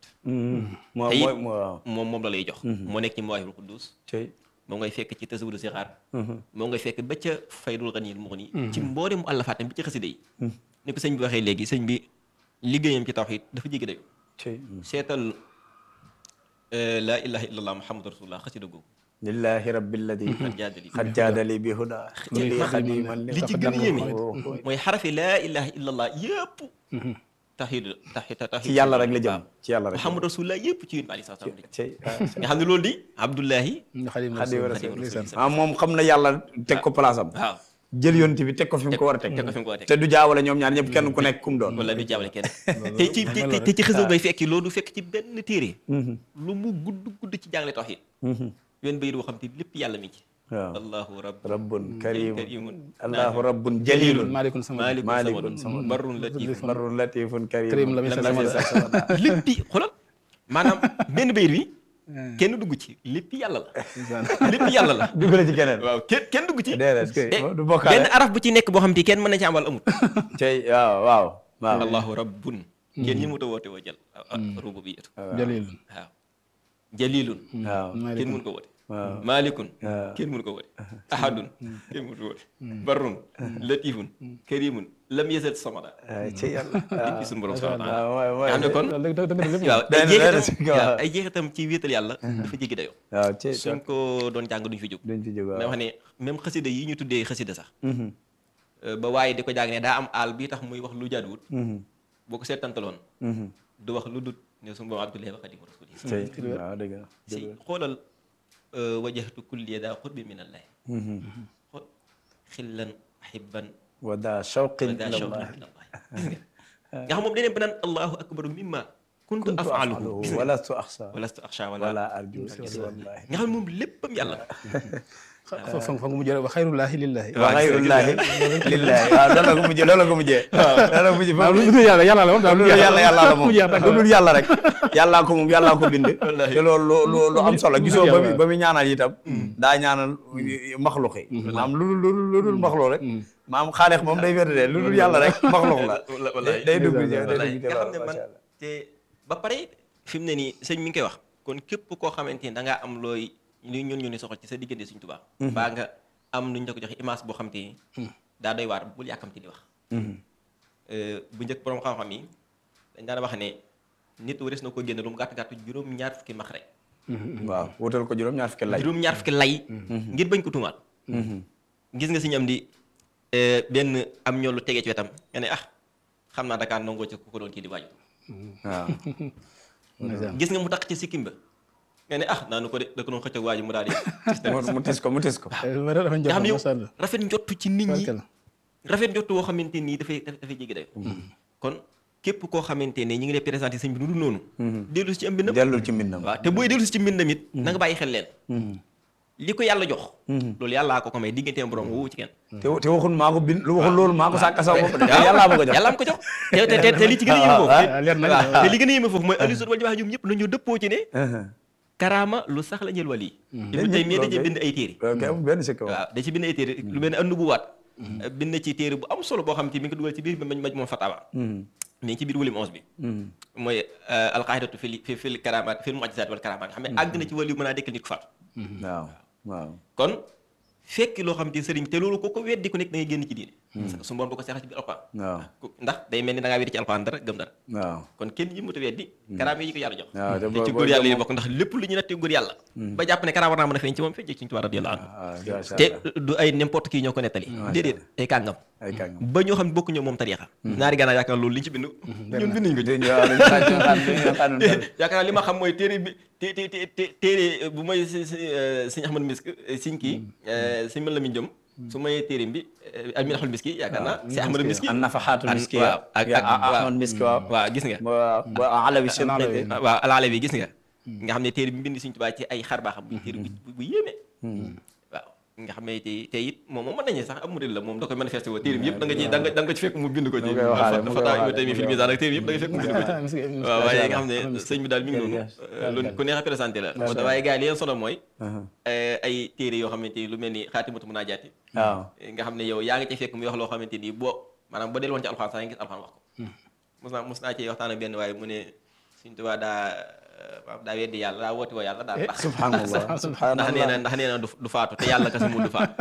moom la lay jox moo nekk ci Mawaahibul Quddus moo ngay fekk ci Tasawudu Sixaar moo ngay fekk ba ca Faydul Ganiyyil Mughni ci mboole mu àllafaatam bi ci xasida yi ni ko sëñ bi waxee léegi sëñ bi liggéeyam ci tawxiid dafa jéggi dayo seetal laa ilaha illallah muhammadu rasulullah xasida googu lillahi rabbil ladhi xad jaadali bi huda li ci gën a yéeme mooy xarafi laa ilaha illallah yëpp tawxiid ci yàlla rek la jëm ci yàlla rek muhammadu rasulullah yëpp ci yéen alayhi salaam nga xam ne loolu di abdullahi xadim rasul moom xam na yàlla teg ko place am waaw jël yonent bi teg ko fi mu ko war a teg te du jaawale ñoom ñaar ñëpp kenn ku nekk kum doon wala du jaawale kenn te ci xësa ngay fekki loolu du fekk ci benn téere lu mu gudd ci jàngale tawxiid yoon bayit boo xam te lépp yàlla mi ci waaw allahu rabbun karimun allahu rabbun jalilun malikun samadun barrun latifun karim léppi xoolal maanaam benn bayit bi kenn dugg ci lépp yàlla la duggale ci keneen waaw kenn dugg ci du bokkaale benn araf bu ci nekk boo xam te kenn mën na ci amal amul tey waaw allahu rabbun kenn ñi mu ta woote woo jël rububiyatu jalilun waaw jalilun kenn mun ko woote maalikun kenn mënu ko woote ahadun kenn mënu ko woote barrun latifun karimun lam yazal samada ci yàlla lépp suñu borom subhanahu wa taala xam ne kon waaw ay jeexitam ci wéetal yàlla dafa jéggi dayoo suñ ko doon jàng duñ fi jóg mais wax ne même xasida yi ñu tuddee xasida sax ba waaye di ko jàng ne daa am aal bi tax muy wax lu jaaduwut boo ko seetantaloon du wax lu dut ne suñu borom abdullahi wa xadimu rasuli si xoolal wajjahtu kulli daa qurbi min allah xool xillan ahibban wa daa shawqin ila allah nga xam moom day dem ba naan allahu akbaru mimma kuntu af'aluhu walastu axsha wala arju wallahi nga xam moom léppam yàlla fa nga mujjee wa xayrullahi lillahi wa xayrullahi lillahi waaw loolu la ko mujjee waaw lu dul yàlla la moom lu dul yàlla rek yàllaa ko moom yàllaa ko bind te loolu lu am solo gisoo ba muy ñaanal itam daa ñaanal maxluq yi maam lu dul maxluq rek maam xaalex moom day wér de lu dul yàlla rek maxluq la day dugg nga xam ne man te ba pare fi mu ne nii sëñ mi ngi koy wax kon képp koo xamante ni da ngaa am looy ñun ñu ni soxal ci sa diggante Sëñ Tuubaa baa nga am nuñ la ko joxe image boo xam te ni daa doy waar bul yàkkamti di wax bu njëkk borom xam-xam yi dañ daan wax ne nit waris na ko génne lu mu gàtt juróom-ñaar fukki max rek waaw wutal ko juróom-ñaar fukki lay ngir bañ ko tuumaal gis nga Sëñ Amdi benn am ñoo lu tegee ci wetam nga ne xam naa Dakar nangoo ci ku ko doon kii di waaju waaw gis nga mu tax ci sikkim ba nga ne naanu ko de da ko doon xëcc waa ji mu daal di mu tis ko nga xam ne yow rafet njottu ci nit ñi rafet njottu woo xamante nii dafay jéggi dayo kon képp koo xamante ne ñi ngi lay présenté sëñ bi nu dul noonu dellu si ci am mbindam dellu ci mbindam waaw te booy dellu si ci mbindam it na nga bàyyi xel leen li ko yàlla jox loolu yàllaa ko may digganteem borom woowu ci kenn te waxul maa ko bind waxul loolu maa ko sàkk sama bopp yàllaa ma ko jox yàlla am ko jox te li ci gën a yéeme foofu te li gën a yéeme foofu mooy ahlu sunna wal jamaa ñoom ñëpp nañu dëppoo ci ne karaama lu sax la ñeel wali Ibnu Taymiyya da ci bind ay téere waaw da ci bind ay téere lu mel ne an-Nubuwaat bind ci téere bu am solo boo xam te mi ngi ko dugal ci biir Majmu' Fatawa mi ngi ci biir volume 11 bi mooy al-qaa'idatu fil karamaat fil mu'jizaat wal karamaat nga xam ne àgg na ci wali mën a dekkal nit ko faatu waaw kon fekk loo xam te sëriñ te loolu ko weddi ku nekk da ngay génn ci diine su mboon bu ko seexal ci biir alxuraan ndax day mel ni da ngaa weddi ci alxuraan dara gëm dara kon kenn yëmmuta weddi karaama yi ko yàlla jox te ci góor yàlla yi bokk ndax lépp lu ñu nattee góor yàlla ba jàpp ne karaama war naa mën a feeñ ci moom feeñ ci Sëriñ Tuubaa radiyallaahu anhu te du ay n'importe qui ñoo ko nettali déedéet ay kàngam ba ñoo xam ne bokku ñoo moom tariixa naari gànnaaw yaakaar loolu li ñu ci bind ñun binduñ ko yaakaar li ma xam mooy téere bi téere bu may Sëriñ Ahmadu Misk siñ kii Sëriñ Mame Lamine Diom su may téerim bi al-Minhahul Miski yaakaar naa si Ahmadu Miski an-Nafahatul Miski ak Ahmad Miski waaw gis nga Alawi waaw al-Alawi gis nga nga xam ne téere bi mbind Sëriñ Tuubaa ci ay xar baaxam bu téere bu yéeme waaw nga xam ne te it moom mën nañu sax am modèle la moom da koy manifesté woo téere bi yëpp da nga ci fekk mu bind ko ci Fataa Ibnu Taymiyya fil Miizaan ak téere bi yëpp da nga fekk mu bind ko ci waaw waaye nga xam ne sëñ bi daal mi ngi noonu lu ku neex a présenté la waaye gars yi li leen solo mooy ay téere yoo xamante ni lu mel ni Xaatimatu Munaajaati nga xam ne yow yaa ngi ci fekk muy wax loo xamante ni boo maanaam boo delluwoon ci alxuraan sax nga gis alxuraan wax ko mos naa ci waxtaan ak benn waaye mu ne Sëriñ Tuubaa daa weddi yàlla daa woote woo yàlla daa baax subhanallah ndax nee na du faatu te yàlla kasi mu du faatu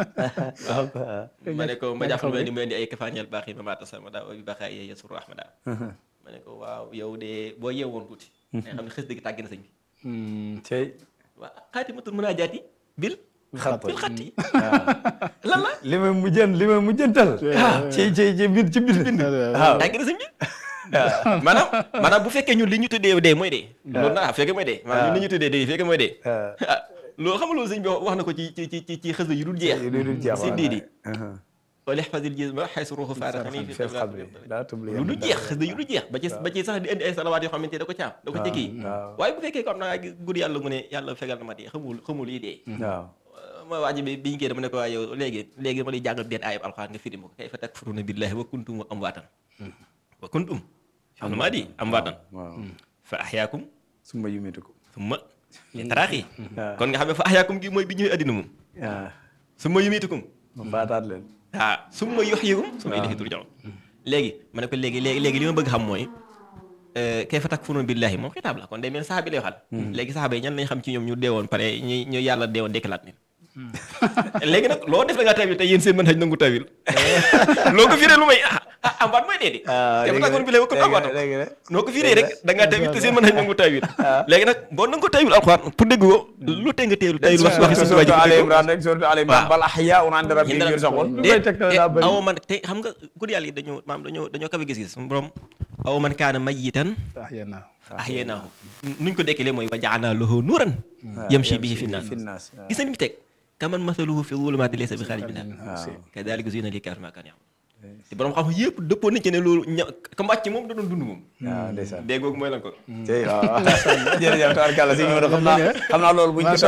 ma ne ko ma jàpp ni mu indi ay kafaaniyal baax yi ma maata sama daa bi baaxaa yee yasur rahmada ma ne ko waaw yow de boo yeewoon tuuti nga xam ne xës dëgg tàgg na sëñ bi tey waaw Xaatimatul Munaajaati bil xatti lan la li may mujjantal ci bind waaw tàgg na sëñ bi maanaam bu fekkee ñun li ñu tuddee dee mooy dee loolu nag fekkee mooy dee maanaam ñun li ñu tuddee dee fekkee mooy dee loolu xam nga loolu sëñ bi wax na ko ci xës yu dul jeex si diidi wala ihfazil jisma haysu ruuhu faaraqani fi lu dul jeex xës yu dul jeex ba ci sax di indi ay salawaat yoo xamante da ko caam da ko ci kii waaye bu fekkee ko am na guddi yàlla mu ne yàlla fegal na ma dee xamul yi dee mooy waa ji bi ñu koy dama ne ko waa yow léegi ma lay jàngal benn ayib alxuraan nga firi ma ko kayfa takfuruuna billaahi wa kuntum amwaatan wa kuntum xam na maa di amwaatan fa ahyaakum summa yumiitukum summa taraaxi kon nga xam ne fa ahyaakum gi mooy bi ñëwee addina moom summa yumiitukum ma faataat leen summa yuhyikum summa ilayhi turja'uun léegi ma ne ko léegi li ma bëgg xam mooy kayfa takfuruuna billaahi moom xitaab la kon day mel saxaaba lay waxal léegi saxaaba yi ñan lañ xam ci ñoom ñu deewoon pare ñu yàlla deewoon dekkalaat ni léegi nag loo def da ngaa tawil te yéen seen mën xaj nangu tawil loo ko firee lu may amwaat mooy dee di te fa takkoon bi lay wakkoon amwaat noo ko firee rek da ngaa tawil te seen mën xaj nangu tawil léegi nag boo nangu tawil alxuraan pour dégg ko lu tee nga teelu tawil waxi suñu waji Ali Imran rek surtout Ali Imran bal ahyaa'un 'inda rabbihim yurzaquun aw man te xam nga guddi yàlla yi dañoo kawe gis-gis suñu borom aw man kaana mayyitan ahyaynaahu nuñ ko dekkilee mooy wa ja'alnaa lahu nuuran yamshi bihi fi nnaas gis nañ mi teg kaman masaluhu fi zulumaati laysa bi xaarij minhaa kadaalika zuyyina lil-kaafiriina maa kaanuu ya'maluun te borom xam yëpp dëppoo nañ ci ne loolu ka mbàcc moom da doon dund moom dégg googu mooy lan ko jërëjëf tabarkàlla si ñëw xam naa loolu buñ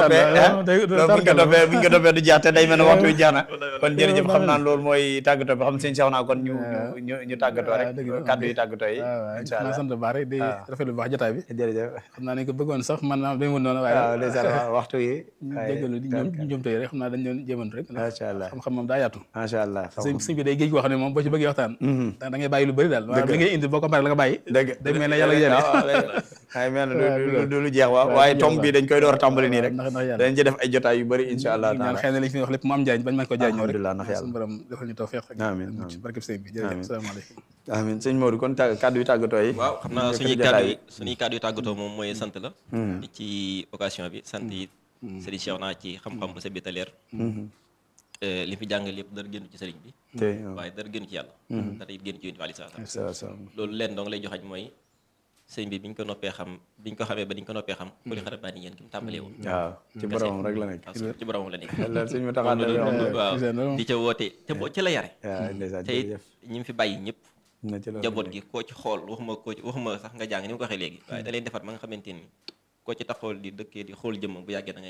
ko toppee du jeex te day mel ne waxtu wi jeex na kon jërëjëf xam naa loolu mooy tàggatoo bi xam sëñ Cheikh naa kon ñu tàggatoo rek kàddu yi tàggatoo yi incha allah sant baax rek di rafetlu baax jotaay bi jërëjëf xam naa ne ko bëggoon sax man naa dañ woon noonu waaye ndeysaan waxtu yi déggalu di njumte yi rek xam naa dañ doon jéemantu rek macha allah xam-xam moom daa yaatu macha allah sëñ bi day géej goo xam ne moom boo ci bëggee waxtaan da ngay bàyyi lu bëri daal waaw li ngay indi boo comparé la nga bàyyi day mel ne yàlla yéen ay mel ne du lu jeex waaw waaye tomb bi dañ koy door a tàmbali nii rek dañ ci def ay jotaay yu bëri insha allah ñaan xëy na li fi wax lépp mu am njariñ bañ mën ko jariñoo rek alhamdulilah ndax yàlla suñu borom defal ñu tawfeex ak amiin barkeb sëñ bi jërëjëf asalaamaaleykum amiin sëñ Modou kon kàddu yu tàggatoo yi waaw xam naa suñuy kàddu yu tàggatoo moom mooy sant la ci occasion bi sant yi Serigne Cheikh naa ci xam-xam bu sebbi te leer li fi jàng lépp dara génn ci sëriñ bi waaye dara génn ci yàlla dara it génn ci yonent bi alayhi salaam loolu leen dong lay joxañ mooy sëñ bi biñ ko noppee xam biñ ko xamee ba diñ ko noppee xam ku li xarab ni yéen ki mu tàmbalee woon waaw ci boromam rek la nekk ci boromam la nekk sëñ mu taxaa waaw di ca woote te boo ci la yare ndeysaan te it ñi fi bàyyi ñëpp njaboot gi koo ci xool waxuma sax nga jàng ni mu ko waxee léegi waaye da leen defar ba nga xamante ni koo ci taxool di dëkkee di xool jëmm bu yàggee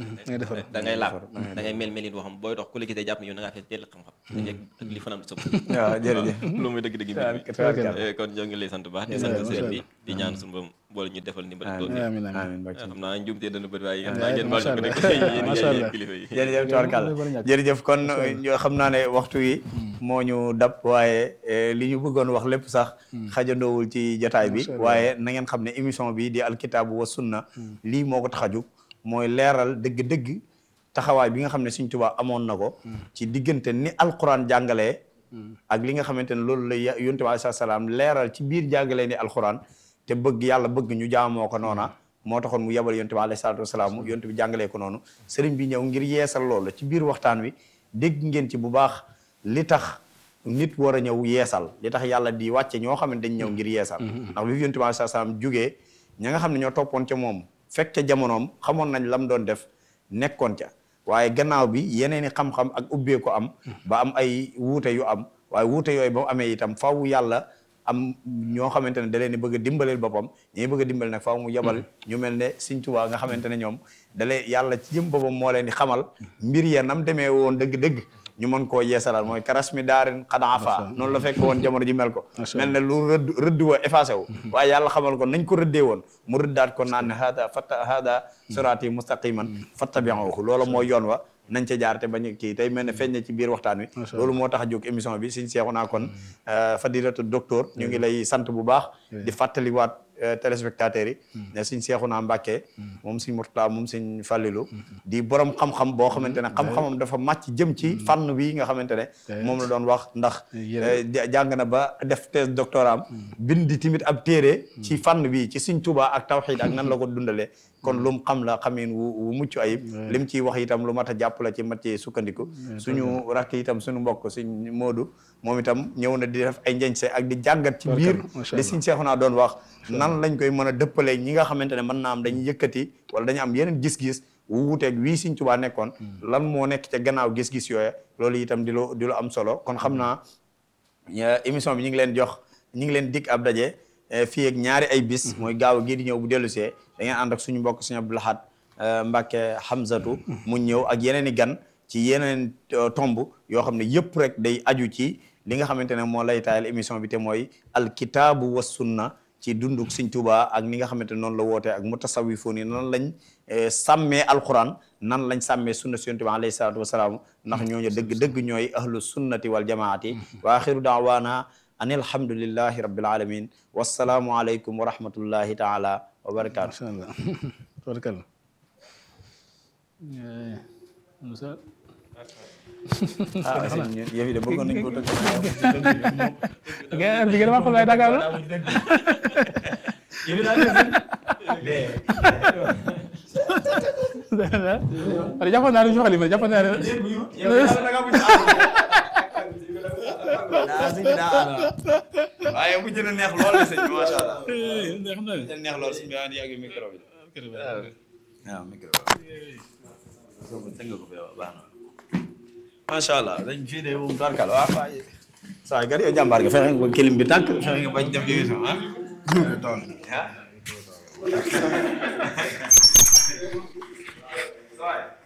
da ngay laab da ngay mel boo xam booy dox ku la gisee jàpp ne yow da ngaa fees dell xam-xam ak li fanaan sëb waaw jërëjëf loolu mooy dëgg-dëgg bi kon ñoo ngi lay sant baax di sant sëriñ bi di ñaan suñu borom boole ñu defal ndimbal loolu xam naa njuumtee dana bëri waaye xam naa ngeen baal ñu ko nekk yéen kilifa yi jërëjëf tubarkàlla jërëjëf kon xam naa ne waxtu yi moo ñu dab waaye li ñu bëggoon wax lépp sax xajandoowul ci jotaay bi waaye na ngeen xam ne émission bi di alkitaabu wa sunna lii moo ko tax a jóg mooy leeral dëgg-dëgg taxawaay bi nga xam ne Sëriñ Tuubaa amoon na ko ci diggante ni alquran jàngalee ak li nga xamante ne loolu la Yonent bi alayhi salaam leeral ci biir jàngalee ni alquran te bëgg yàlla bëgg ñu jaamoo ko noona moo taxoon mu yebal Yonent bi alayhi salaatu wasalaam Yonent bi jàngalee ko noonu sëriñ bi ñëw ngir yeesal loolu ci biir waxtaan wi dégg ngeen ci bu baax li tax nit war a ñëw yeesal li tax yàlla di wàcce ñoo xam ne dañ ñëw ngir yeesal ndax bi Yonent bi alayhi salaam jógee ña nga xam ne ñoo toppoon ca moom fekk ca jamonoom xamoon nañ lam doon def nekkoon ca waaye gannaaw bi yeneen i xam-xam ak ubbee ko am ba am ay wuute yu am waaye wuute yooyu ba mu amee itam faaw yàlla am ñoo xamante ne da leen bëgg a dimbaleel boppam ñi bëgg a dimbal nag faaw mu yebal ñu mel ne Sëriñ Tuubaa nga xamante ne ñoom dalee yàlla ci jëm boppam moo leen di xamal mbir ya nam demee woon dëgg-dëgg ñu mën koo yeesalal mooy karas mi daarin xadaafa noonu la fekk woon jamono ji mel ko mel ne lu rëdd wa effacé wu waaye yàlla xamal ko nañ ko rëddee woon mu rëddaat ko naan ne hada siraati mustaqiman fattabi'uhu loolu mooy yoon wa nañ ca jaar te bañ kii tey mel ne feeñ na ci biir waxtaan wi loolu moo tax a jóg émission bi Sëriñ Seexuna kon fadilatu docteur ñu ngi lay sant bu baax di fàttaliwaat téléspectateurs yi ne Sëriñ Seexuna Mbàkke moom Sëriñ Murtada moom Sëriñ Fàllilu di borom xam-xam boo xamante ne xam-xamam dafa màcc jëm ci fànn wi nga xamante ne moom la doon wax ndax jàng na ba def thèse doctorat am bindi timit ab téere ci fànn bi ci Sëriñ Tuubaa ak tawxiid ak nan la ko dundalee kon lu mu xam la xamin wu mucc ayib lim ciy wax itam lu mat a jàpp la ci mat ci sukkandiku suñu rakk itam suñu mbokk Sëriñ Moodu moom itam ñëw na di def ay njañse ak di jàngat ci biir li Sëriñ Seexuna doon wax nan lañ koy mën a dëppalee ñi nga xamante ne mën naa am dañuy yëkkati wala dañu am yeneen gis-gis wu wuuteeg wii Sëriñ Tuubaa nekkoon lan moo nekk ca gannaaw gis-gis yooya loolu itam di lu am solo kon xam naa émission bi ñu ngi leen dig ab daje fii ak ñaari ay bis mooy gaaw gii di ñëw bu dellusee da ngeen ànd ak suñu mbokk Sëriñ Abdou Lahad Mbàkke Hamzatu mu ñëw ak yeneen i gan ci yeneen tomb yoo xam ne yëpp rek day aju ci li nga xamante ne moo lay taayal émission bi te mooy alkitaabu wa sunna ci dunduk Sëriñ Tuubaa ak ni nga xamante ne noonu la wootee ak mutasawifoon yi nan lañ sàmmee alquran nan lañ sàmmee sunna si Yonent bi alayhi salaatu wasalaam ndax ñooñu dëgg ñooy ahlu sunnati wal jamaati wa axiru daawaana an alhamdulillahi rabbil alamin wassalaamu aleykum wa rahmatullahi taala wa barakaatu yëf yi de bëggoon nañ ko tëgg bi nga dama xam lay Dakar la jàppoon naa ne ñu xalima jàppoon naa ne waaye bu jën a neex lool la sëñ bi macha allah neex lool sëñ bi andi ak micro bi waaw micro baax na macha allah dañ fii de moom tarkal waaw saa gar yow jàmbaar nga fexe nga ba kilim bi tàkk fexe nga bañ def émission ah